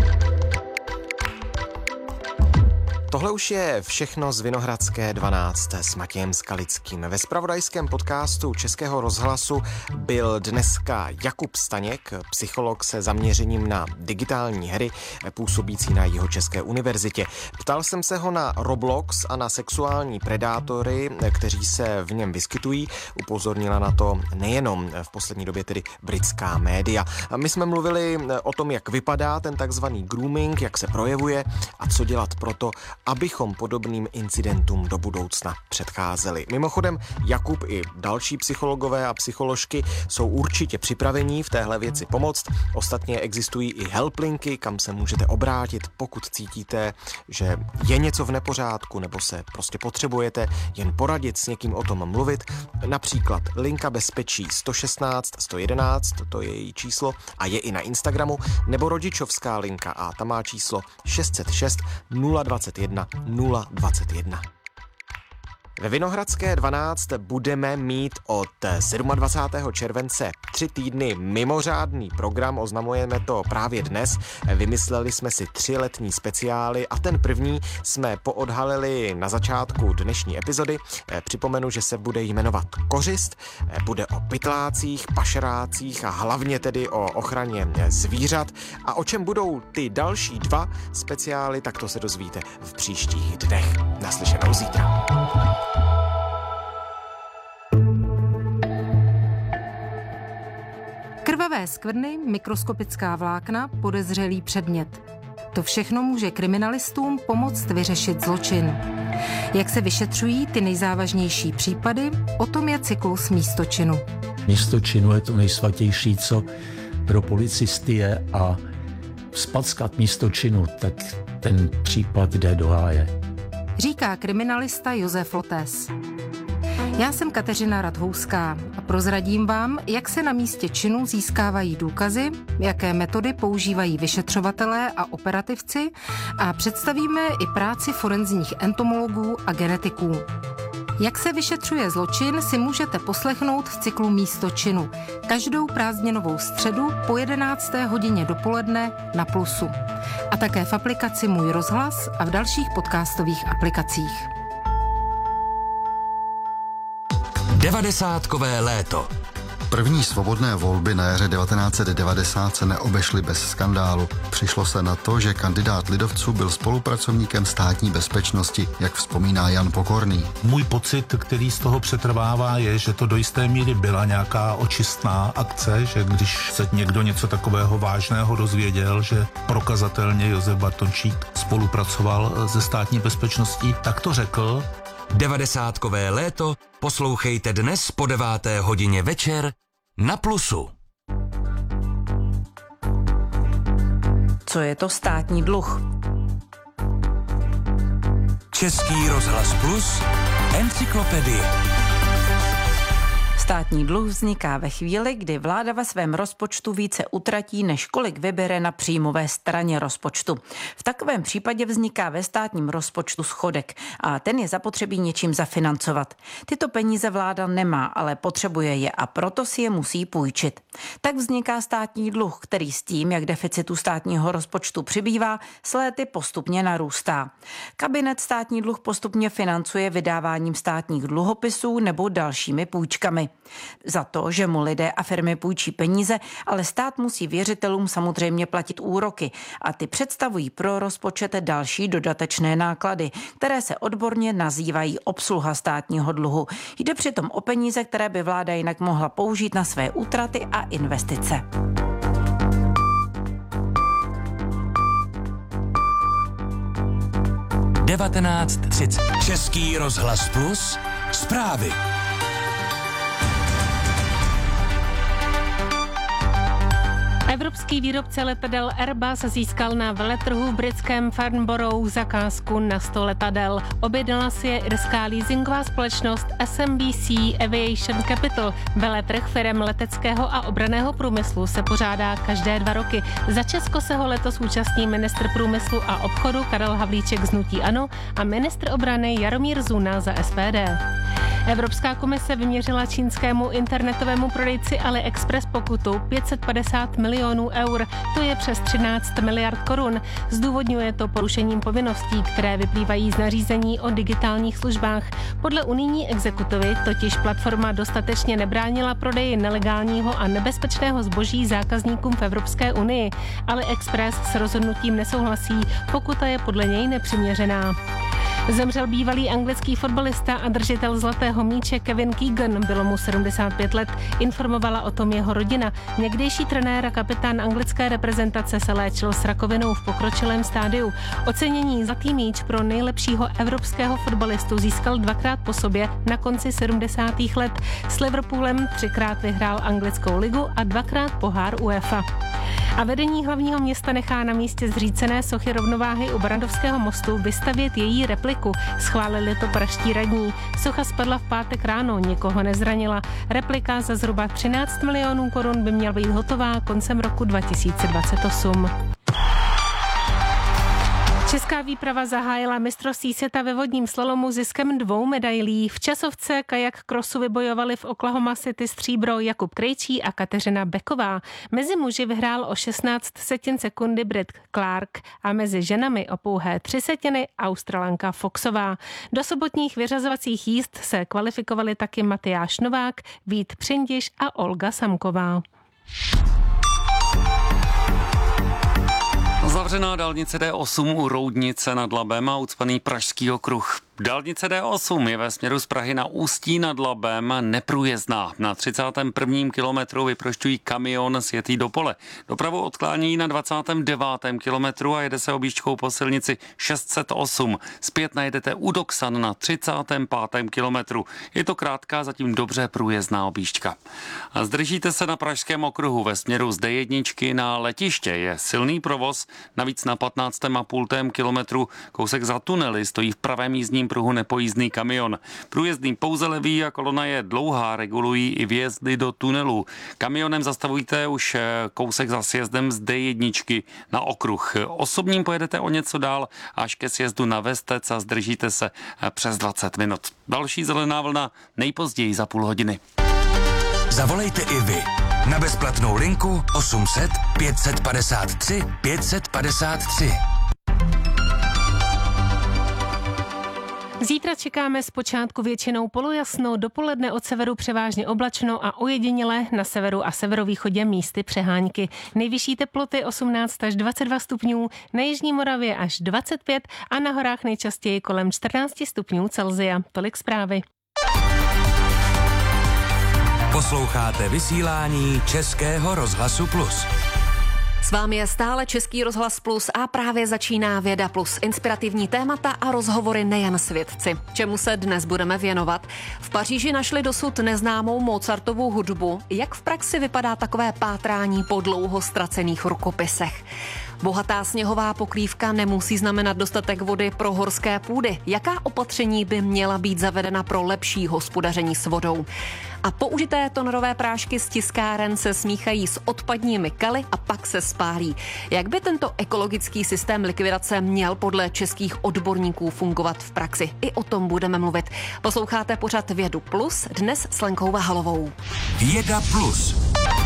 Tohle už je všechno z Vinohradské 12 s Matějem Skalickým. Ve zpravodajském podcastu Českého rozhlasu byl dneska Jakub Staněk, psycholog se zaměřením na digitální hry, působící na Jihočeské univerzitě. Ptal jsem se ho na Roblox a na sexuální predátory, kteří se v něm vyskytují. Upozornila na to nejenom v poslední době tedy britská média. My jsme mluvili o tom, jak vypadá ten takzvaný grooming, jak se projevuje a co dělat proto, abychom podobným incidentům do budoucna předcházeli. Mimochodem, Jakub i další psychologové a psycholožky jsou určitě připravení v téhle věci pomoct. Ostatně existují i helplinky, kam se můžete obrátit, pokud cítíte, že je něco v nepořádku nebo se prostě potřebujete jen poradit s někým o tom mluvit. Například linka bezpečí 116 111, to je její číslo a je i na Instagramu, nebo rodičovská linka a ta má číslo 606 021 021. Ve Vinohradské 12 budeme mít od 27. července 3 týdny mimořádný program, oznamujeme to právě dnes. Vymysleli jsme si 3 letní speciály a ten první jsme poodhalili na začátku dnešní epizody. Připomenu, že se bude jmenovat Kořist, bude o pytlácích, pašerácích a hlavně tedy o ochraně zvířat. A o čem budou ty další 2 speciály, tak to se dozvíte v příštích dnech. Naslyšenou zítra. Krvavé skvrny, mikroskopická vlákna, podezřelý předmět. To všechno může kriminalistům pomoct vyřešit zločin. Jak se vyšetřují ty nejzávažnější případy, o tom je cyklus Místo činu. Místo činu je to nejsvatější, co pro policisty je, a spackat místo činu, tak ten případ jde do háje. Říká kriminalista Josef Lotés. Já jsem Kateřina Radhouská a prozradím vám, jak se na místě činu získávají důkazy, jaké metody používají vyšetřovatelé a operativci a představíme i práci forenzních entomologů a genetiků. Jak se vyšetřuje zločin, si můžete poslechnout v cyklu Místo činu každou prázdninovou středu po 11. hodině dopoledne na Plusu. A také v aplikaci Můj rozhlas a v dalších podcastových aplikacích. 90kové léto. První svobodné volby na jaře 1990 se neobešly bez skandálu. Přišlo se na to, že kandidát lidovců byl spolupracovníkem Státní bezpečnosti, jak vzpomíná Jan Pokorný. Můj pocit, který z toho přetrvává, je, že to do jisté míry byla nějaká očistná akce, že když se někdo něco takového vážného dozvěděl, že prokazatelně Josef Bartončík spolupracoval se Státní bezpečností, tak to řekl. 90kové léto poslouchejte dnes po 9. hodině večer na Plusu. Co je to státní dluh? Český rozhlas Plus, encyklopedie. Státní dluh vzniká ve chvíli, kdy vláda ve svém rozpočtu více utratí, než kolik vybere na příjmové straně rozpočtu. V takovém případě vzniká ve státním rozpočtu schodek a ten je zapotřebí něčím zafinancovat. Tyto peníze vláda nemá, ale potřebuje je a proto si je musí půjčit. Tak vzniká státní dluh, který s tím, jak deficitu státního rozpočtu přibývá, s léty postupně narůstá. Kabinet státní dluh postupně financuje vydáváním státních dluhopisů nebo dalšími půjčkami. Za to, že mu lidé a firmy půjčí peníze, ale stát musí věřitelům samozřejmě platit úroky a ty představují pro rozpočet další dodatečné náklady, které se odborně nazývají obsluha státního dluhu. Jde přitom o peníze, které by vláda jinak mohla použít na své útraty a investice. Český rozhlas Plus, zprávy. Evropský výrobce letadel Airbus získal na veletrhu v britském Farnborough zakázku na 100 letadel. Objednala si je irská leasingová společnost SMBC Aviation Capital. Veletrh firem leteckého a obranného průmyslu se pořádá každé 2 roky. Za Česko se ho letos účastní ministr průmyslu a obchodu Karel Havlíček z hnutí ANO a ministr obrany Jaromír Zuna za SPD. Evropská komise vyměřila čínskému internetovému prodejci AliExpress pokutu 550 milionů eur, to je přes 13 miliard korun. Zdůvodňuje to porušením povinností, které vyplývají z nařízení o digitálních službách. Podle unijní exekutivy totiž platforma dostatečně nebránila prodeji nelegálního a nebezpečného zboží zákazníkům v Evropské unii. AliExpress s rozhodnutím nesouhlasí, pokuta je podle něj nepřiměřená. Zemřel bývalý anglický fotbalista a držitel zlatého míče Kevin Keegan, bylo mu 75 let, informovala o tom jeho rodina. Někdejší trenér a kapitán anglické reprezentace se léčil s rakovinou v pokročilém stádiu. Ocenění Zlatý míč pro nejlepšího evropského fotbalistu získal 2krát po sobě na konci 70. let. S Liverpoolem 3krát vyhrál anglickou ligu a 2krát pohár UEFA. A vedení hlavního města nechá na místě zřícené sochy rovnováhy u Barandovského mostu vystavět její repliku. Schválili to pražští radní. Socha spadla v pátek ráno, nikoho nezranila. Replika za zhruba 13 milionů korun by měla být hotová koncem roku 2028. Česká výprava zahájila mistrovství světa ve vodním slalomu ziskem 2 medailí. V časovce kajak krosu vybojovali v Oklahoma City stříbro Jakub Krejčí a Kateřina Beková. Mezi muži vyhrál o 16 sekundy Brit Clark a mezi ženami o pouhé 3 Australanka Foxová. Do sobotních vyřazovacích jízd se kvalifikovali taky Matyáš Novák, Vít Přindiš a Olga Samková. Zavřená dálnice D8 u Roudnice nad Labem a ucpaný Pražský okruh. Dálnice D8 je ve směru z Prahy na Ústí nad Labem neprůjezdná. Na 31. kilometru vyprošťují kamion sjetý do pole. Dopravu odklání na 29. kilometru a jede se objížďkou po silnici 608. Zpět najedete u Doksan na 35. kilometru. Je to krátká, zatím dobře průjezdná objížďka. A zdržíte se na Pražském okruhu ve směru z D1 na letiště. Je silný provoz, navíc na 15,5 kilometru kousek za tunely stojí v pravém jízdním pruhu nepojízdný kamion. Průjezdný pouze levý a kolona je dlouhá, regulují i vjezdy do tunelů. Kamionem zastavujte už kousek za sjezdem z D1 na okruh. Osobním pojedete o něco dál až ke sjezdu na Vestec a zdržíte se přes 20 minut. Další zelená vlna nejpozději za půl hodiny. Zavolejte i vy na bezplatnou linku 800 553 553. Zítra čekáme zpočátku většinou polojasno, dopoledne od severu převážně oblačno a ojediněle na severu a severovýchodě místy přehánky. Nejvyšší teploty 18 až 22 stupňů, na jižní Moravě až 25 a na horách nejčastěji kolem 14 stupňů Celsia. Tolik zprávy. Posloucháte vysílání Českého rozhlasu Plus. S vámi je stále Český rozhlas Plus a právě začíná Věda Plus. Inspirativní témata a rozhovory nejen s vědci. Čemu se dnes budeme věnovat? V Paříži našli dosud neznámou Mozartovu hudbu. Jak v praxi vypadá takové pátrání po dlouho ztracených rukopisech? Bohatá sněhová pokrývka nemusí znamenat dostatek vody pro horské půdy. Jaká opatření by měla být zavedena pro lepší hospodaření s vodou? A použité tonerové prášky z tiskáren se smíchají s odpadními kaly a pak se spálí. Jak by tento ekologický systém likvidace měl podle českých odborníků fungovat v praxi? I o tom budeme mluvit. Posloucháte pořad Vědu Plus, dnes s Lenkou Vahalovou. Věda Plus.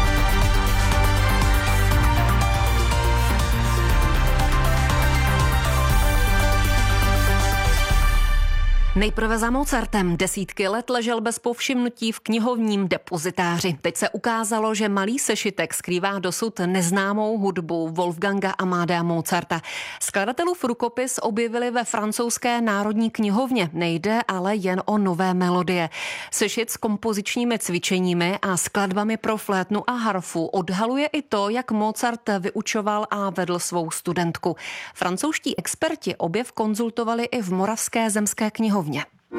Nejprve za Mozartem. Desítky let ležel bez povšimnutí v knihovním depozitáři. Teď se ukázalo, že malý sešitek skrývá dosud neznámou hudbu Wolfganga Amadea Mozarta. Skladatelův rukopis objevili ve francouzské národní knihovně. Nejde ale jen o nové melodie. Sešit s kompozičními cvičeními a skladbami pro flétnu a harfu odhaluje i to, jak Mozart vyučoval a vedl svou studentku. Francouzští experti objev konzultovali i v Moravské zemské knihovně.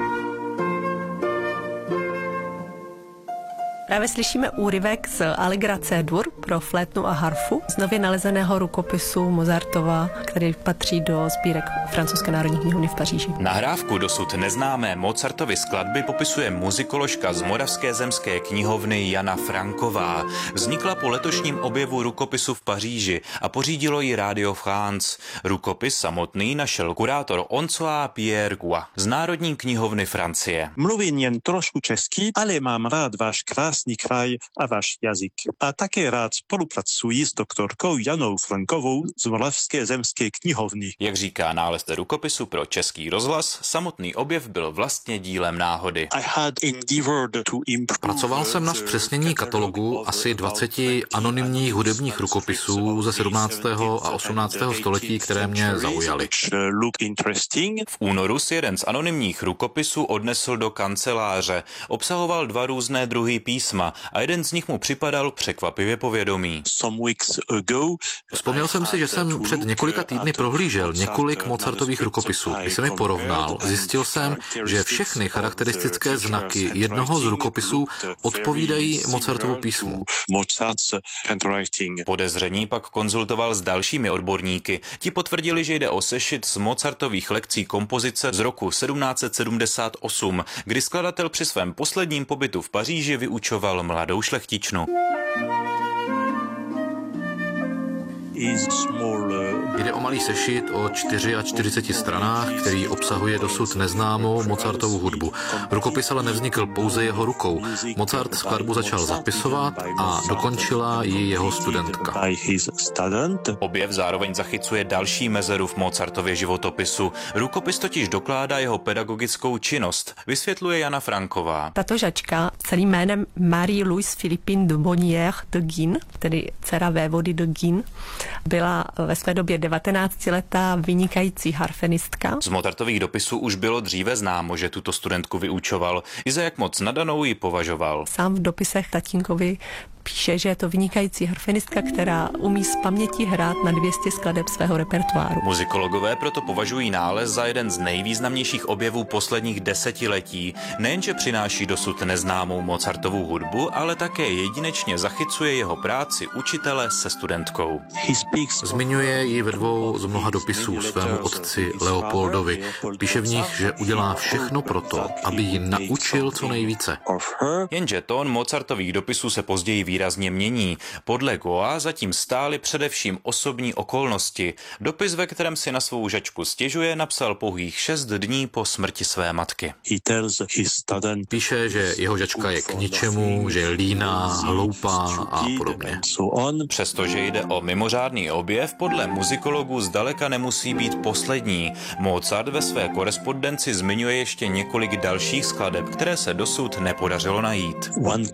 Právě slyšíme úryvek z Allegra C-dur pro flétnu a harfu z nově nalezeného rukopisu Mozartova, který patří do sbírek Francouzské národní knihovny v Paříži. Nahrávku dosud neznámé Mozartovy skladby popisuje muzikoložka z Moravské zemské knihovny Jana Franková. Vznikla po letošním objevu rukopisu v Paříži a pořídilo ji Radio France. Rukopis samotný našel kurátor Oncoa Pierre Gua z Národní knihovny Francie. Mluvím jen trošku česky, ale mám rád váš krásný kraj a váš jazyk. A také rád spolupracuji s doktorkou Janou Frankovou z Moravské zemské knihovny. Jak říká nález rukopisu pro Český rozhlas, samotný objev byl vlastně dílem náhody. Pracoval jsem na zpřesnění katalogu asi 20 anonymních hudebních rukopisů ze 17. a 18. století, které mě zaujaly. V únoru si jeden z anonymních rukopisů odnesl do kanceláře. Obsahoval 2 různé druhy písma a jeden z nich mu připadal překvapivě povědomý. Vzpomněl jsem si, že jsem před několika týdny prohlížel několik Mozartových rukopisů. Když jsem je porovnal, zjistil jsem, že všechny charakteristické znaky jednoho z rukopisů odpovídají Mozartovu písmu. Podezření pak konzultoval s dalšími odborníky. Ti potvrdili, že jde o sešit z Mozartových lekcí kompozice z roku 1778, kdy skladatel při svém posledním pobytu v Paříži vyučoval mladou šlechtičnu. Jde o malý sešit o 44 stranách, který obsahuje dosud neznámou Mozartovu hudbu. Rukopis ale nevznikl pouze jeho rukou. Mozart skladbu začal zapisovat a dokončila ji jeho studentka. Objev zároveň zachycuje další mezeru v Mozartově životopisu. Rukopis totiž dokládá jeho pedagogickou činnost, vysvětluje Jana Franková. Tato žačka celým jménem Marie-Louise Philippine de Bonnière de Guin, tedy dcera vévody de Guin, byla ve své době 19letá vynikající harfenistka. Z Mozartových dopisů už bylo dříve známo, že tuto studentku vyučoval. I za jak moc nadanou ji považoval. Sám v dopisech tatínkovi píše, že je to vynikající harfenistka, která umí z paměti hrát na 200 skladeb svého repertoáru. Muzikologové proto považují nález za jeden z nejvýznamnějších objevů posledních desetiletí. Nejenže přináší dosud neznámou Mozartovu hudbu, ale také jedinečně zachycuje jeho práci učitele se studentkou. Zmiňuje ji ve 2 z mnoha dopisů svému otci Leopoldovi. Píše v nich, že udělá všechno proto, aby ji naučil co nejvíce. Jenže tón Mozartových dopisů se později výrazně mění. Podle Goa zatím stály především osobní okolnosti. Dopis, ve kterém si na svou žačku stěžuje, napsal pouhých 6 dní po smrti své matky. Píše, že jeho žačka je k ničemu, že je líná, hloupá a podobně. Přestože jde o mimořádný objev, podle muzikologů zdaleka nemusí být poslední. Mozart ve své korespondenci zmiňuje ještě několik dalších skladeb, které se dosud nepodařilo najít.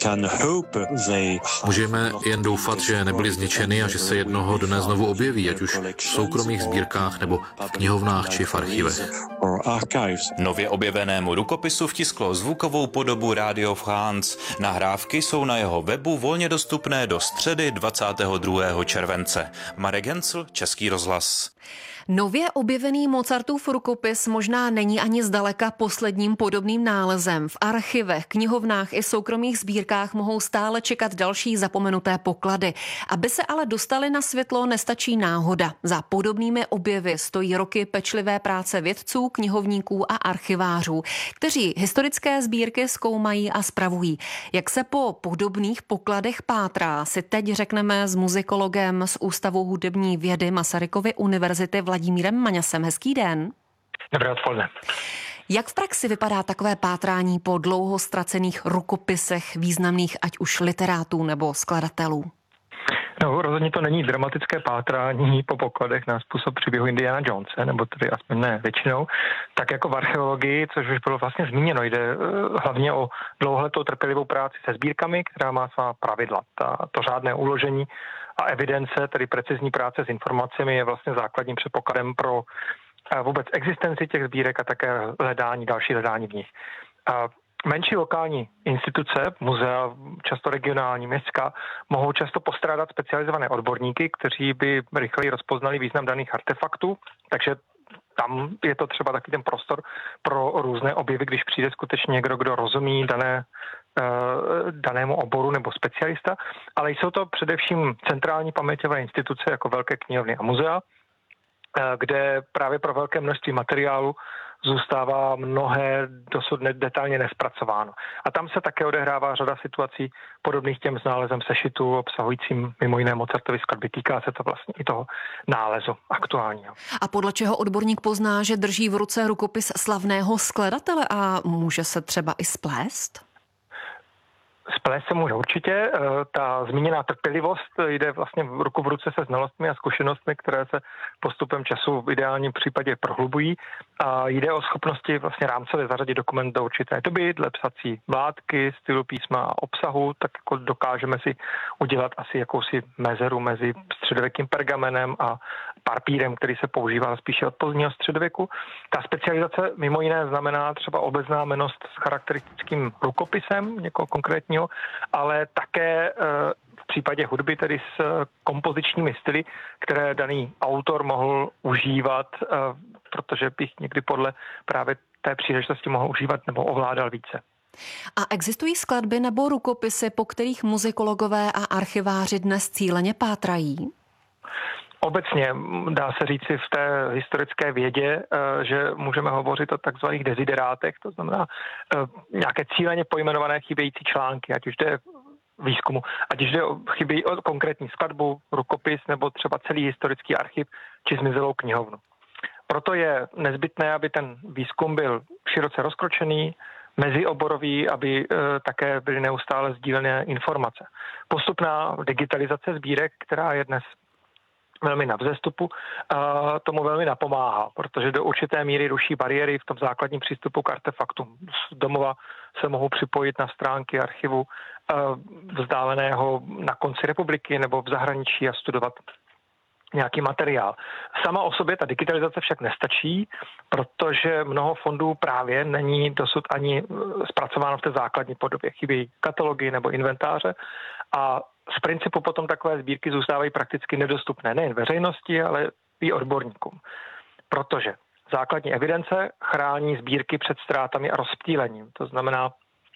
Můžeme jen doufat, že nebyly zničeny a že se jednoho dne znovu objeví, ať už v soukromých sbírkách nebo v knihovnách či v archivech. Nově objevenému rukopisu vtisklo zvukovou podobu Radio France. Nahrávky jsou na jeho webu volně dostupné do středy 22. července. Marek Hencl, Český rozhlas. Nově objevený Mozartův rukopis možná není ani zdaleka posledním podobným nálezem. V archivech, knihovnách i soukromých sbírkách mohou stále čekat další zapomenuté poklady. Aby se ale dostali na světlo, nestačí náhoda. Za podobnými objevy stojí roky pečlivé práce vědců, knihovníků a archivářů, kteří historické sbírky zkoumají a spravují. Jak se po podobných pokladech pátrá, si teď řekneme s muzikologem z Ústavu hudební vědy Masarykovy univerzity Vladimírem Maňasem. Hezký den. Dobré odpoledne. Jak v praxi vypadá takové pátrání po dlouho ztracených rukopisech významných ať už literátů nebo skladatelů? No, rozhodně to není dramatické pátrání po pokladech na způsob příběhu Indiana Jonese, nebo tedy aspoň ne většinou, tak jako v archeologii, což už bylo vlastně zmíněno, jde hlavně o dlouholetou trpělivou práci se sbírkami, která má svá pravidla. To řádné uložení a evidence, tedy precizní práce s informacemi, je vlastně základním předpokladem pro vůbec existenci těch sbírek a také další hledání v nich. Menší lokální instituce, muzea, často regionální, městská, mohou často postrádat specializované odborníky, kteří by rychleji rozpoznali význam daných artefaktů, takže tam je to třeba taky ten prostor pro různé objevy, když přijde skutečně někdo, kdo rozumí danému oboru nebo specialista, ale jsou to především centrální paměťové instituce jako velké knihovny a muzea, kde právě pro velké množství materiálu zůstává mnohé dosud detailně nespracováno. A tam se také odehrává řada situací podobných těm s nálezem sešitu, obsahujícím mimo jiné Mozartovy skladby. Týká se to vlastně i toho nálezu aktuálního. A podle čeho odborník pozná, že drží v ruce rukopis slavného skladatele a může se třeba i splést? Splést se může určitě. Ta zmíněná trpělivost jde vlastně ruku v ruce se znalostmi a zkušenostmi, které se postupem času v ideálním případě prohlubují. A jde o schopnosti vlastně rámcově zařadit dokument do určité doby, dle psací vládky, stylu písma a obsahu, tak jako dokážeme si udělat asi jakousi mezeru mezi středověkým pergamenem a papírem, který se používá spíše od pozdního středověku. Ta specializace mimo jiné znamená třeba obeznámenost s charakteristickým rukopisem někoho konkrétního, ale také v případě hudby tedy s kompozičními styly, které daný autor mohl užívat, protože bych někdy podle právě té příležitosti mohl užívat nebo ovládal více. A existují skladby nebo rukopisy, po kterých muzikologové a archiváři dnes cíleně pátrají? Obecně dá se říci v té historické vědě, že můžeme hovořit o takzvaných deziderátech, to znamená nějaké cíleně pojmenované chybějící články, ať už jde výzkumu, ať už jde o konkrétní skladbu, rukopis nebo třeba celý historický archiv či zmizelou knihovnu. Proto je nezbytné, aby ten výzkum byl široce rozkročený, mezioborový, aby také byly neustále sdílené informace. Postupná digitalizace sbírek, která je dnes velmi na vzestupu, tomu velmi napomáhá, protože do určité míry ruší bariéry v tom základním přístupu k artefaktům. Z domova se mohou připojit na stránky archivu vzdáleného na konci republiky nebo v zahraničí a studovat nějaký materiál. Sama o sobě ta digitalizace však nestačí, protože mnoho fondů právě není dosud ani zpracováno v té základní podobě. Chybějí katalogy nebo inventáře a z principu potom takové sbírky zůstávají prakticky nedostupné nejen veřejnosti, ale i odborníkům. Protože základní evidence chrání sbírky před ztrátami a rozptýlením. To znamená,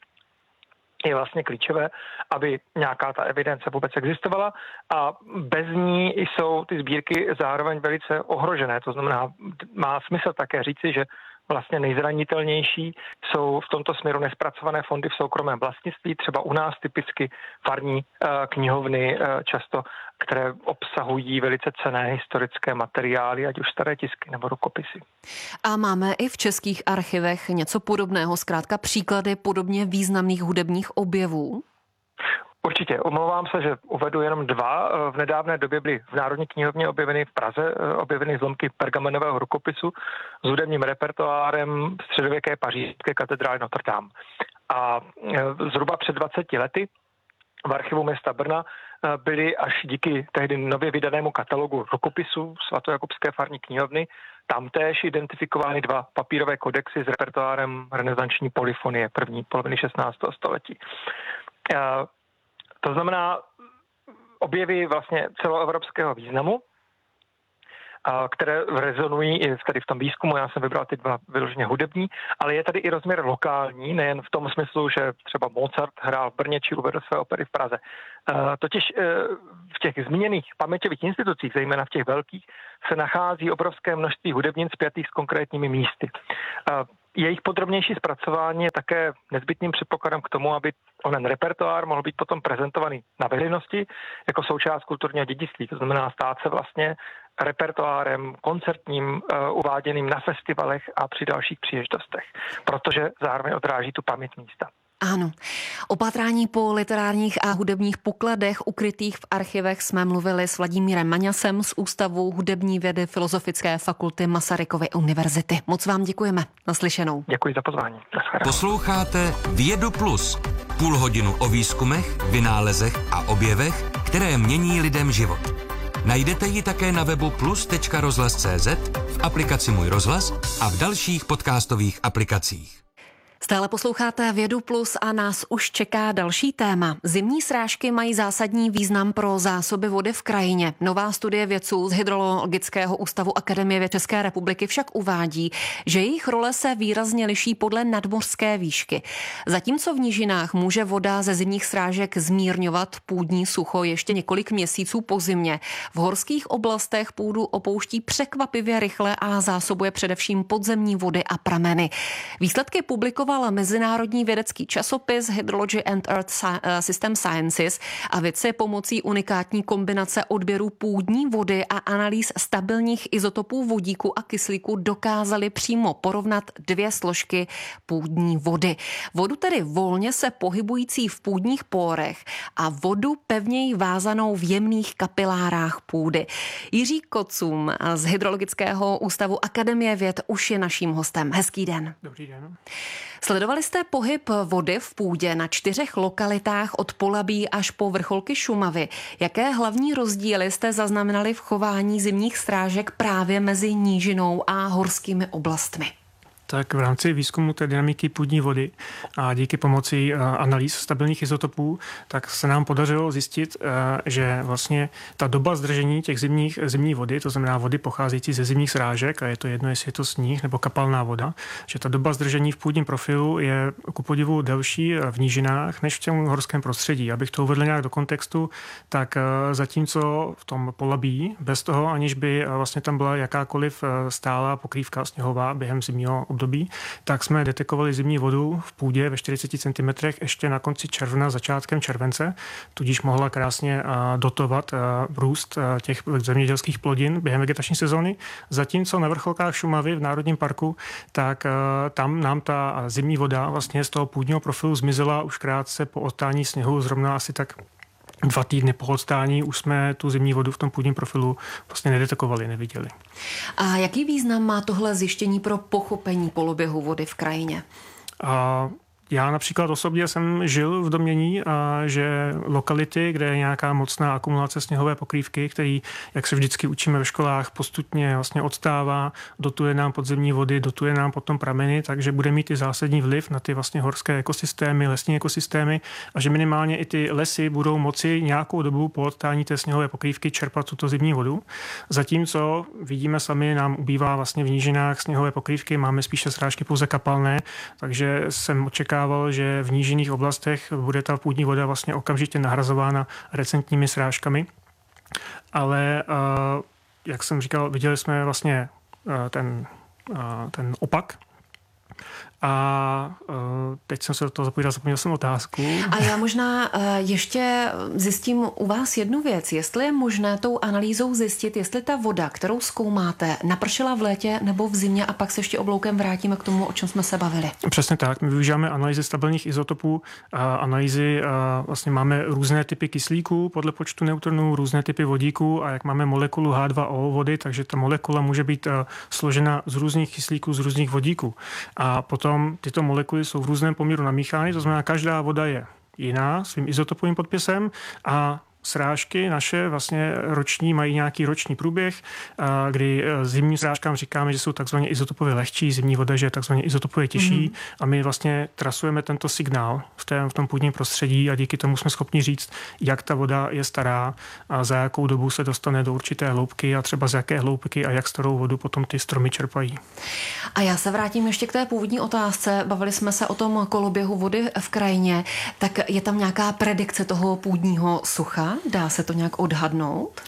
je vlastně klíčové, aby nějaká ta evidence vůbec existovala a bez ní jsou ty sbírky zároveň velice ohrožené. To znamená, má smysl také říci, že vlastně nejzranitelnější jsou v tomto směru nespracované fondy v soukromém vlastnictví, třeba u nás typicky farní knihovny často, které obsahují velice cenné historické materiály, ať už staré tisky nebo rukopisy. A máme i v českých archivech něco podobného, zkrátka příklady podobně významných hudebních objevů? Určitě. Omlouvám se, že uvedu jenom dva. V nedávné době byly v Národní knihovně objeveny v Praze zlomky pergamenového rukopisu s hudebním repertoárem středověké pařížské katedrály Notre Dame. A zhruba před 20 lety v archivu města Brna byly až díky tehdy nově vydanému katalogu rukopisů svatojakubské farní knihovny tamtéž identifikovány 2 papírové kodexy s repertoárem renesanční polyfonie první poloviny 16. století. To znamená objevy vlastně celoevropského významu, které rezonují i tady v tom výzkumu. Já jsem vybral ty 2 vyloženě hudební, ale je tady i rozměr lokální, nejen v tom smyslu, že třeba Mozart hrál v Brně či uvedl své opery v Praze. Totiž v těch zmíněných paměťových institucích, zejména v těch velkých, se nachází obrovské množství hudebnin spjatých s konkrétními místy. Jejich podrobnější zpracování je také nezbytným předpokladem k tomu, aby onen repertoár mohl být potom prezentovaný na veřejnosti jako součást kulturního dědictví. To znamená stát se vlastně repertoárem koncertním, uváděným na festivalech a při dalších příležitostech, protože zároveň odráží tu paměť místa. Ano. O pátrání po literárních a hudebních pokladech ukrytých v archivech jsme mluvili s Vladimírem Maňasem z Ústavu hudební vědy Filozofické fakulty Masarykovy univerzity. Moc vám děkujeme. Naslyšenou. Děkuji za pozvání. Posloucháte Vědu Plus. Půl hodinu o výzkumech, vynálezech a objevech, které mění lidem život. Najdete ji také na webu plus.rozhlas.cz, v aplikaci Můj rozhlas a v dalších podcastových aplikacích. Stále posloucháte Vědu Plus a nás už čeká další téma. Zimní srážky mají zásadní význam pro zásoby vody v krajině. Nová studie vědců z Hydrologického ústavu Akademie věd České republiky však uvádí, že jejich role se výrazně liší podle nadmořské výšky. Zatímco v nížinách může voda ze zimních srážek zmírňovat půdní sucho ještě několik měsíců po zimě, v horských oblastech půdu opouští překvapivě rychle a zásobuje především podzemní vody a prameny. Výsledky publikoval mezinárodní vědecký časopis Hydrology and Earth System Sciences a vědci pomocí unikátní kombinace odběrů půdní vody a analýz stabilních izotopů vodíku a kyslíku dokázali přímo porovnat 2 složky půdní vody. Vodu tedy volně se pohybující v půdních pórech a vodu pevněji vázanou v jemných kapilárách půdy. Jiří Kocum z Hydrologického ústavu Akademie věd už je naším hostem. Hezký den. Dobrý den. Sledovali jste pohyb vody v půdě na 4 lokalitách od Polabí až po vrcholky Šumavy. Jaké hlavní rozdíly jste zaznamenali v chování zimních srážek právě mezi nížinou a horskými oblastmi? Tak v rámci výzkumu té dynamiky půdní vody a díky pomoci analýz stabilních izotopů, tak se nám podařilo zjistit, že vlastně ta doba zdržení těch zimní vody, to znamená vody pocházející ze zimních srážek, a je to jedno, jestli je to sníh nebo kapalná voda, že ta doba zdržení v půdním profilu je ku podivu delší v nížinách než v tom horském prostředí. Abych to uvedl nějak do kontextu, tak zatímco v tom Polabí, bez toho, aniž by vlastně tam byla jakákoliv stálá pokrývka sněhová během zimního období, tak jsme detekovali zimní vodu v půdě ve 40 cm ještě na konci června, začátkem července, tudíž mohla krásně dotovat růst těch zemědělských plodin během vegetační sezóny. Zatímco na vrcholkách Šumavy v Národním parku, tak tam nám ta zimní voda vlastně z toho půdního profilu zmizela už krátce po odtání sněhu, zrovna asi tak 2 týdny po odstání už jsme tu zimní vodu v tom půdním profilu vlastně nedetekovali, neviděli. A jaký význam má tohle zjištění pro pochopení koloběhu vody v krajině? Já například osobně jsem žil v domnění, že lokality, kde je nějaká mocná akumulace sněhové pokrývky, který, jak se vždycky učíme ve školách, postupně vlastně odstává, dotuje nám podzemní vody, dotuje nám potom prameny, takže bude mít i zásadní vliv na ty vlastně horské ekosystémy, lesní ekosystémy a že minimálně i ty lesy budou moci nějakou dobu po odtání té sněhové pokrývky čerpat tuto zimní vodu. Zatímco vidíme sami, nám ubývá vlastně v nížinách sněhové pokrývky, máme spíše srážky pouze kapalné, takže jsem očekával, že v nížinných oblastech bude ta půdní voda vlastně okamžitě nahrazována recentními srážkami. Ale jak jsem říkal, viděli jsme vlastně ten opak. A teď jsem se do toho zapomněl jsem otázku. A já možná ještě zjistím u vás jednu věc. Jestli je možné tou analýzou zjistit, jestli ta voda, kterou zkoumáte, napršela v létě nebo v zimě, a pak se ještě obloukem vrátíme k tomu, o čem jsme se bavili. Přesně tak. My využíváme analýzy stabilních izotopů. Analýzy vlastně máme různé typy kyslíků podle počtu neutronů, různé typy vodíků, a jak máme molekulu H2O vody, takže ta molekula může být složena z různých kyslíků, z různých vodíků. A potom tyto molekuly jsou v různém poměru namíchány, to znamená, každá voda je jiná svým izotopovým podpisem a srážky naše vlastně roční mají nějaký roční průběh, kdy zimním srážkám říkáme, že jsou takzvaně izotopově lehčí, zimní voda, že je takzvaně izotopově těžší, a my vlastně trasujeme tento signál v tom půdním prostředí a díky tomu jsme schopni říct, jak ta voda je stará a za jakou dobu se dostane do určité hloubky a třeba z jaké hloubky a jak starou vodu potom ty stromy čerpají. A já se vrátím ještě k té původní otázce. Bavili jsme se o tom koloběhu vody v krajině. Tak je tam nějaká predikce toho půdního sucha? Dá se to nějak odhadnout?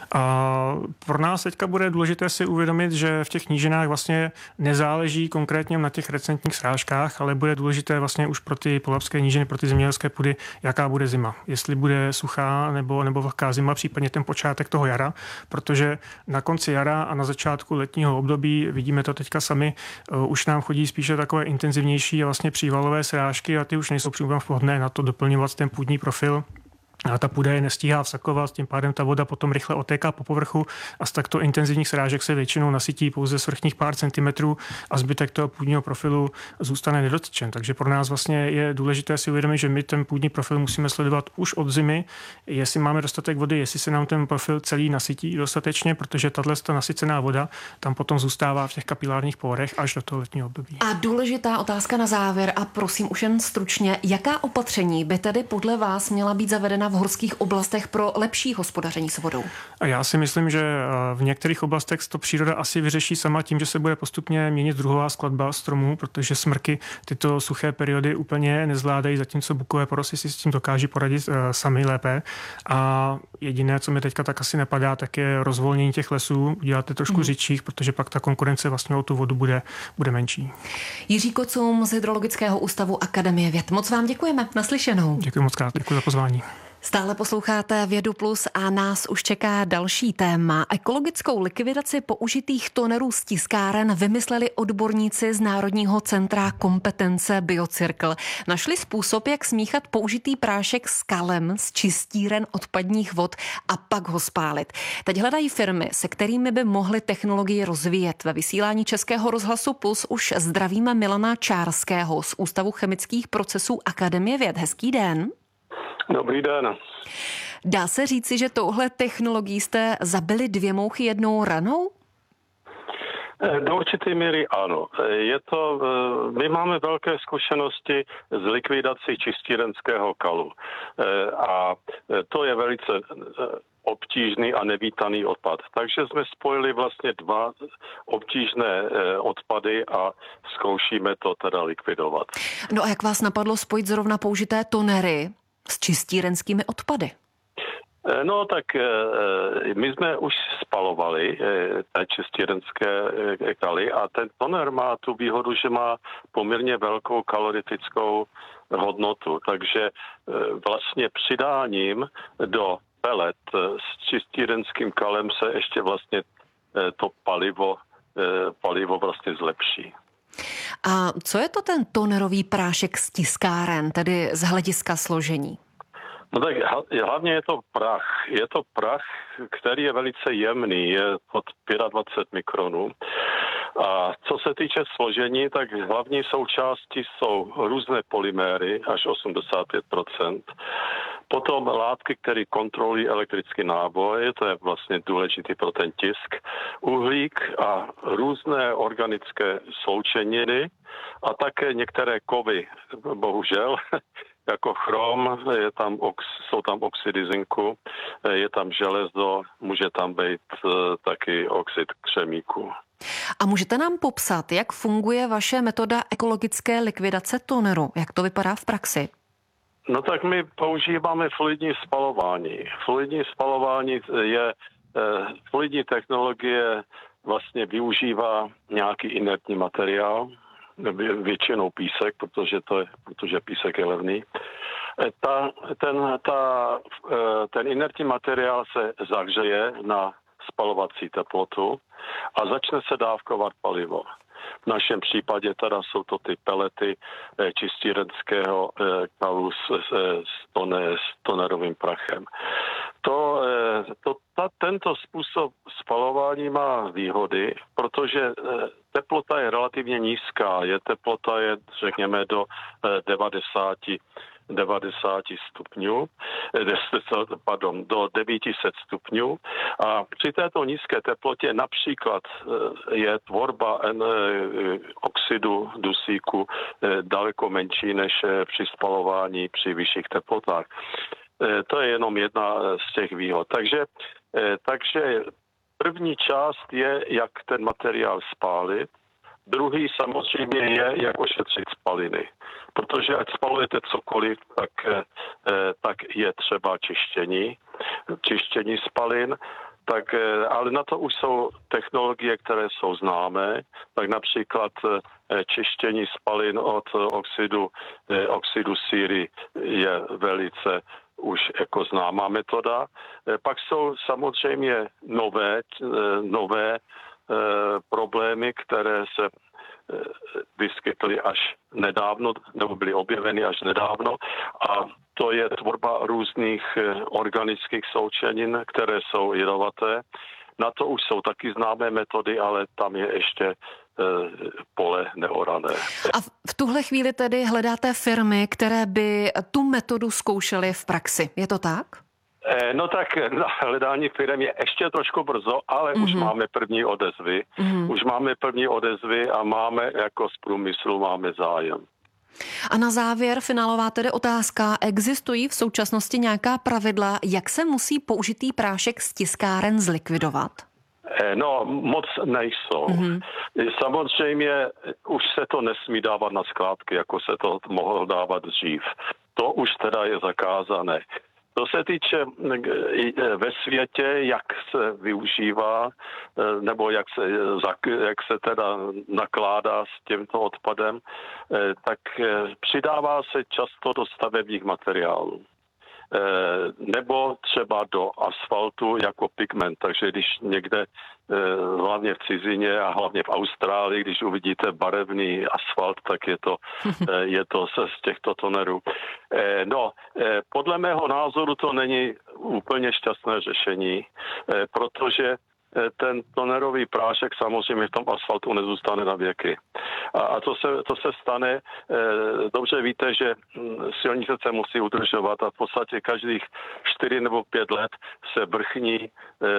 A pro nás teďka bude důležité si uvědomit, že v těch nížinách vlastně nezáleží konkrétně na těch recentních srážkách, ale bude důležité vlastně už pro ty polabské nížiny, pro ty zemědělské půdy, jaká bude zima. Jestli bude suchá nebo vlhká zima, případně ten počátek toho jara, protože na konci jara a na začátku letního období, vidíme to teďka sami, už nám chodí spíše takové intenzivnější a vlastně přívalové srážky a ty už nejsou přímo vhodné na to doplňovat ten půdní profil. A ta půda je nestíhá vsakovat, tím pádem ta voda potom rychle otéká po povrchu a z takto intenzivních srážek se většinou nasytí pouze svrchních pár centimetrů a zbytek toho půdního profilu zůstane nedotčen. Takže pro nás vlastně je důležité si uvědomit, že my ten půdní profil musíme sledovat už od zimy, jestli máme dostatek vody, jestli se nám ten profil celý nasytí dostatečně, protože tato nasycená voda tam potom zůstává v těch kapilárních pórech až do toho letního období. A důležitá otázka na závěr a prosím už jen stručně, jaká opatření by tedy podle vás měla být zavedena v horských oblastech pro lepší hospodaření s vodou? A já si myslím, že v některých oblastech to příroda asi vyřeší sama tím, že se bude postupně měnit druhová skladba stromů, protože smrky tyto suché periody úplně nezvládají, zatímco bukové porosty si s tím dokáží poradit sami lépe. A jediné, co mi teďka tak asi napadá, tak je rozvolnění těch lesů, udělat je trošku řidších, protože pak ta konkurence vlastně o tu vodu bude menší. Jiří Kocum z Hydrologického ústavu Akademie věd. Moc vám děkujeme. Naslyšenou. Děkuji moc krát. Děkuji za pozvání. Stále posloucháte Vědu Plus a nás už čeká další téma. Ekologickou likvidaci použitých tonerů z tiskáren vymysleli odborníci z Národního centra kompetence Biocirkl. Našli způsob, jak smíchat použitý prášek s kalem z čistíren odpadních vod a pak ho spálit. Teď hledají firmy, se kterými by mohly technologii rozvíjet. Ve vysílání Českého rozhlasu Plus už zdravíme Milana Čárského z Ústavu chemických procesů Akademie věd. Hezký den. Dobrý den. Dá se říci, že touhle technologií jste zabili 2 mouchy jednou ranou? Do určité míry ano. My máme velké zkušenosti s likvidací čistírenského kalu. A to je velice obtížný a nevítaný odpad. Takže jsme spojili vlastně 2 obtížné odpady a zkoušíme to teda likvidovat. No a jak vás napadlo spojit zrovna použité tonery s čistírenskými odpady? No tak my jsme už spalovali té čistírenské kaly a ten toner má tu výhodu, že má poměrně velkou kalorifickou hodnotu, takže vlastně přidáním do pelet s čistírenským kalem se ještě vlastně to palivo vlastně zlepší. A co je to ten tonerový prášek z tiskáren, tedy z hlediska složení? No tak hlavně je to prach. Je to prach, který je velice jemný, je od 25 mikronů. A co se týče složení, tak hlavní součástí jsou různé polyméry, až 85%. Potom látky, které kontrolují elektrický náboj, to je vlastně důležitý pro ten tisk, uhlík a různé organické sloučeniny a také některé kovy, bohužel, jako chrom, jsou tam oxidy zinku, je tam železo, může tam být taky oxid křemíku. A můžete nám popsat, jak funguje vaše metoda ekologické likvidace toneru? Jak to vypadá v praxi? No tak my používáme fluidní spalování. Fluidní technologie vlastně využívá nějaký inertní materiál, většinou písek, protože písek je levný. Ten inertní materiál se zahřeje na spalovací teplotu a začne se dávkovat palivo. V našem případě teda jsou to ty pelety čistírenského kalu s tonerovým prachem. Tento způsob spalování má výhody, protože teplota je relativně nízká. Teplota je, řekněme, do 90 stupňů, do 900 stupňů. A při této nízké teplotě například je tvorba oxidu dusíku daleko menší než při spalování při vyšších teplotách. To je jenom jedna z těch výhod. Takže první část je, jak ten materiál spálit. Druhý samozřejmě je, jak ošetřit spaliny. Protože ať spalujete cokoliv, tak je třeba čištění spalin. Ale na to už jsou technologie, které jsou známé, tak například čištění spalin od oxidu síry je velice už jako známá metoda. Pak jsou samozřejmě nové problémy, které se vyskytly až nedávno, nebo byly objeveny až nedávno, a to je tvorba různých organických sloučenin, které jsou jedovaté. Na to už jsou taky známé metody, ale tam je ještě pole neorané. A v tuhle chvíli tedy hledáte firmy, které by tu metodu zkoušely v praxi. Je to tak? No tak na hledání firem je ještě trošku brzo, ale už máme první odezvy. Už máme první odezvy a máme jako z průmyslu máme zájem. A na závěr finálová tedy otázka. Existují v současnosti nějaká pravidla, jak se musí použitý prášek z tiskáren zlikvidovat? No, moc nejsou. Samozřejmě už se to nesmí dávat na skládky, jako se to mohlo dávat dřív. To už teda je zakázané. To se týče ve světě, jak se využívá, nebo jak se teda nakládá s tímto odpadem, tak přidává se často do stavebních materiálů. Nebo třeba do asfaltu jako pigment. Takže když někde, hlavně v cizině a hlavně v Austrálii, když uvidíte barevný asfalt, tak je to z těchto tonerů. Podle mého názoru to není úplně šťastné řešení, protože ten tonerový prášek samozřejmě v tom asfaltu nezůstane na věky. A to se stane, dobře víte, že silnice se musí udržovat a v podstatě každých 4 nebo 5 let se vrchní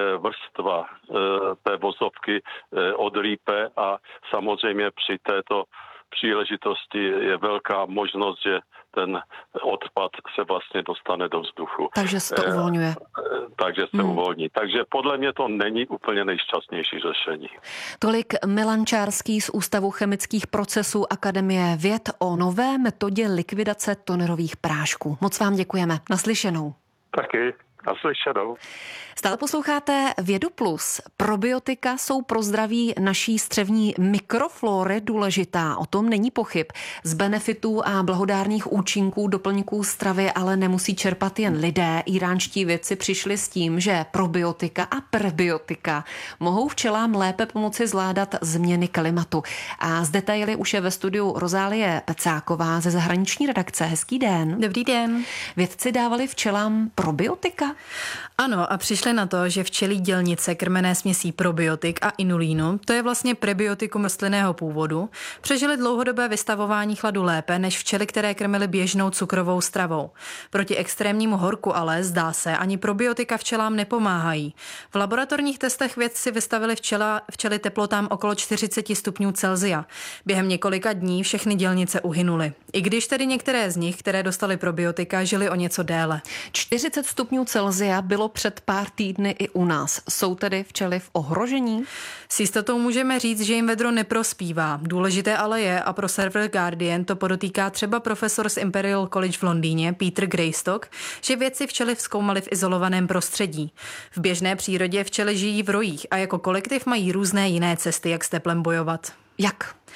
vrstva té vozovky odrýpe a samozřejmě při této příležitosti je velká možnost, že ten odpad se vlastně dostane do vzduchu. Takže se to uvolňuje. Takže se uvolní. Takže podle mě to není úplně nejšťastnější řešení. Tolik Milan Čárský z Ústavu chemických procesů Akademie věd o nové metodě likvidace tonerových prášků. Moc vám děkujeme. Naslyšenou. Taky. Naslyšenou. Stále posloucháte Vědu Plus. Probiotika jsou pro zdraví naší střevní mikroflory důležitá, o tom není pochyb. Z benefitů a blahodárných účinků doplňků stravy ale nemusí čerpat jen lidé. Iránští vědci přišli s tím, že probiotika a prebiotika mohou včelám lépe pomoci zvládat změny klimatu. A z detaily už je ve studiu Rozálie Pecáková ze zahraniční redakce. Hezký den. Dobrý den. Vědci dávali včelám probiotika? Ano, a přišli na to, že včelí dělnice krmené směsí probiotik a inulínu, to je vlastně prebiotikum rostlinného původu, přežili dlouhodobé vystavování chladu lépe než včely, které krmily běžnou cukrovou stravou. Proti extrémnímu horku ale, zdá se, ani probiotika včelám nepomáhají. V laboratorních testech vědci vystavili včely teplotám okolo 40 stupňů Celsia. Během několika dní všechny dělnice uhynuly. I když tedy některé z nich, které dostaly probiotika, žili o něco déle. 40 stupňů Celsia bylo před pár týdny i u nás. Jsou tedy včely v ohrožení? S jistotou můžeme říct, že jim vedro neprospívá. Důležité ale je, a pro server Guardian to podotýká třeba profesor z Imperial College v Londýně, Peter Greystock, že vědci včely zkoumali v izolovaném prostředí. V běžné přírodě včely žijí v rojích a jako kolektiv mají různé jiné cesty, jak s teplem bojovat. Jak?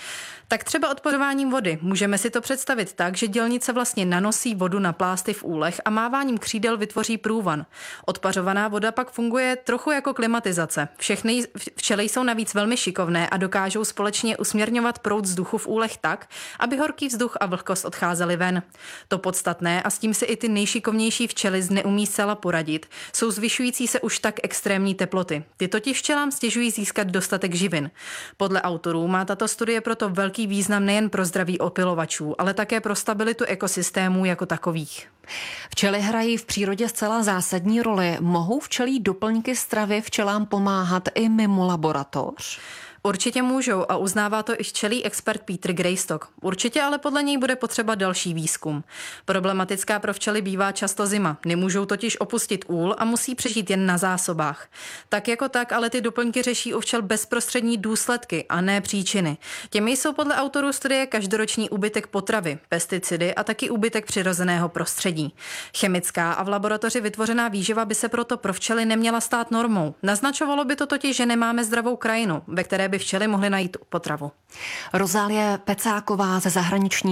Tak třeba odporováním vody. Můžeme si to představit tak, že dělnice vlastně nanosí vodu na plásty v úlech a máváním křídel vytvoří průvan. Odpařovaná voda pak funguje trochu jako klimatizace. Všechny včely jsou navíc velmi šikovné a dokážou společně usměrňovat proud vzduchu v úlech tak, aby horký vzduch a vlhkost odcházely ven. To podstatné, a s tím si i ty nejšikovnější včely neumí zcela poradit, jsou zvyšující se už tak extrémní teploty. Ty totiž včelám stěžují získat dostatek živin. Podle autorů má tato studie proto velký význam nejen pro zdraví opylovačů, ale také pro stabilitu ekosystémů jako takových. Včely hrají v přírodě zcela zásadní roli. Mohou včelí doplňky stravy včelám pomáhat i mimo laboratoř? Určitě můžou a uznává to i včelí expert Peter Greystock. Určitě ale podle něj bude potřeba další výzkum. Problematická pro včely bývá často zima. Nemůžou totiž opustit úl a musí přežít jen na zásobách. Tak jako tak, ale ty doplňky řeší u včel bezprostřední důsledky a ne příčiny. Těmi jsou podle autorů studie každoroční úbytek potravy, pesticidy a taky úbytek přirozeného prostředí. Chemická a v laboratoři vytvořená výživa by se proto pro včely neměla stát normou. Naznačovalo by to totiž, že nemáme zdravou krajinu, ve které by včely mohly najít potravu. Rozálie Pecáková ze zahraniční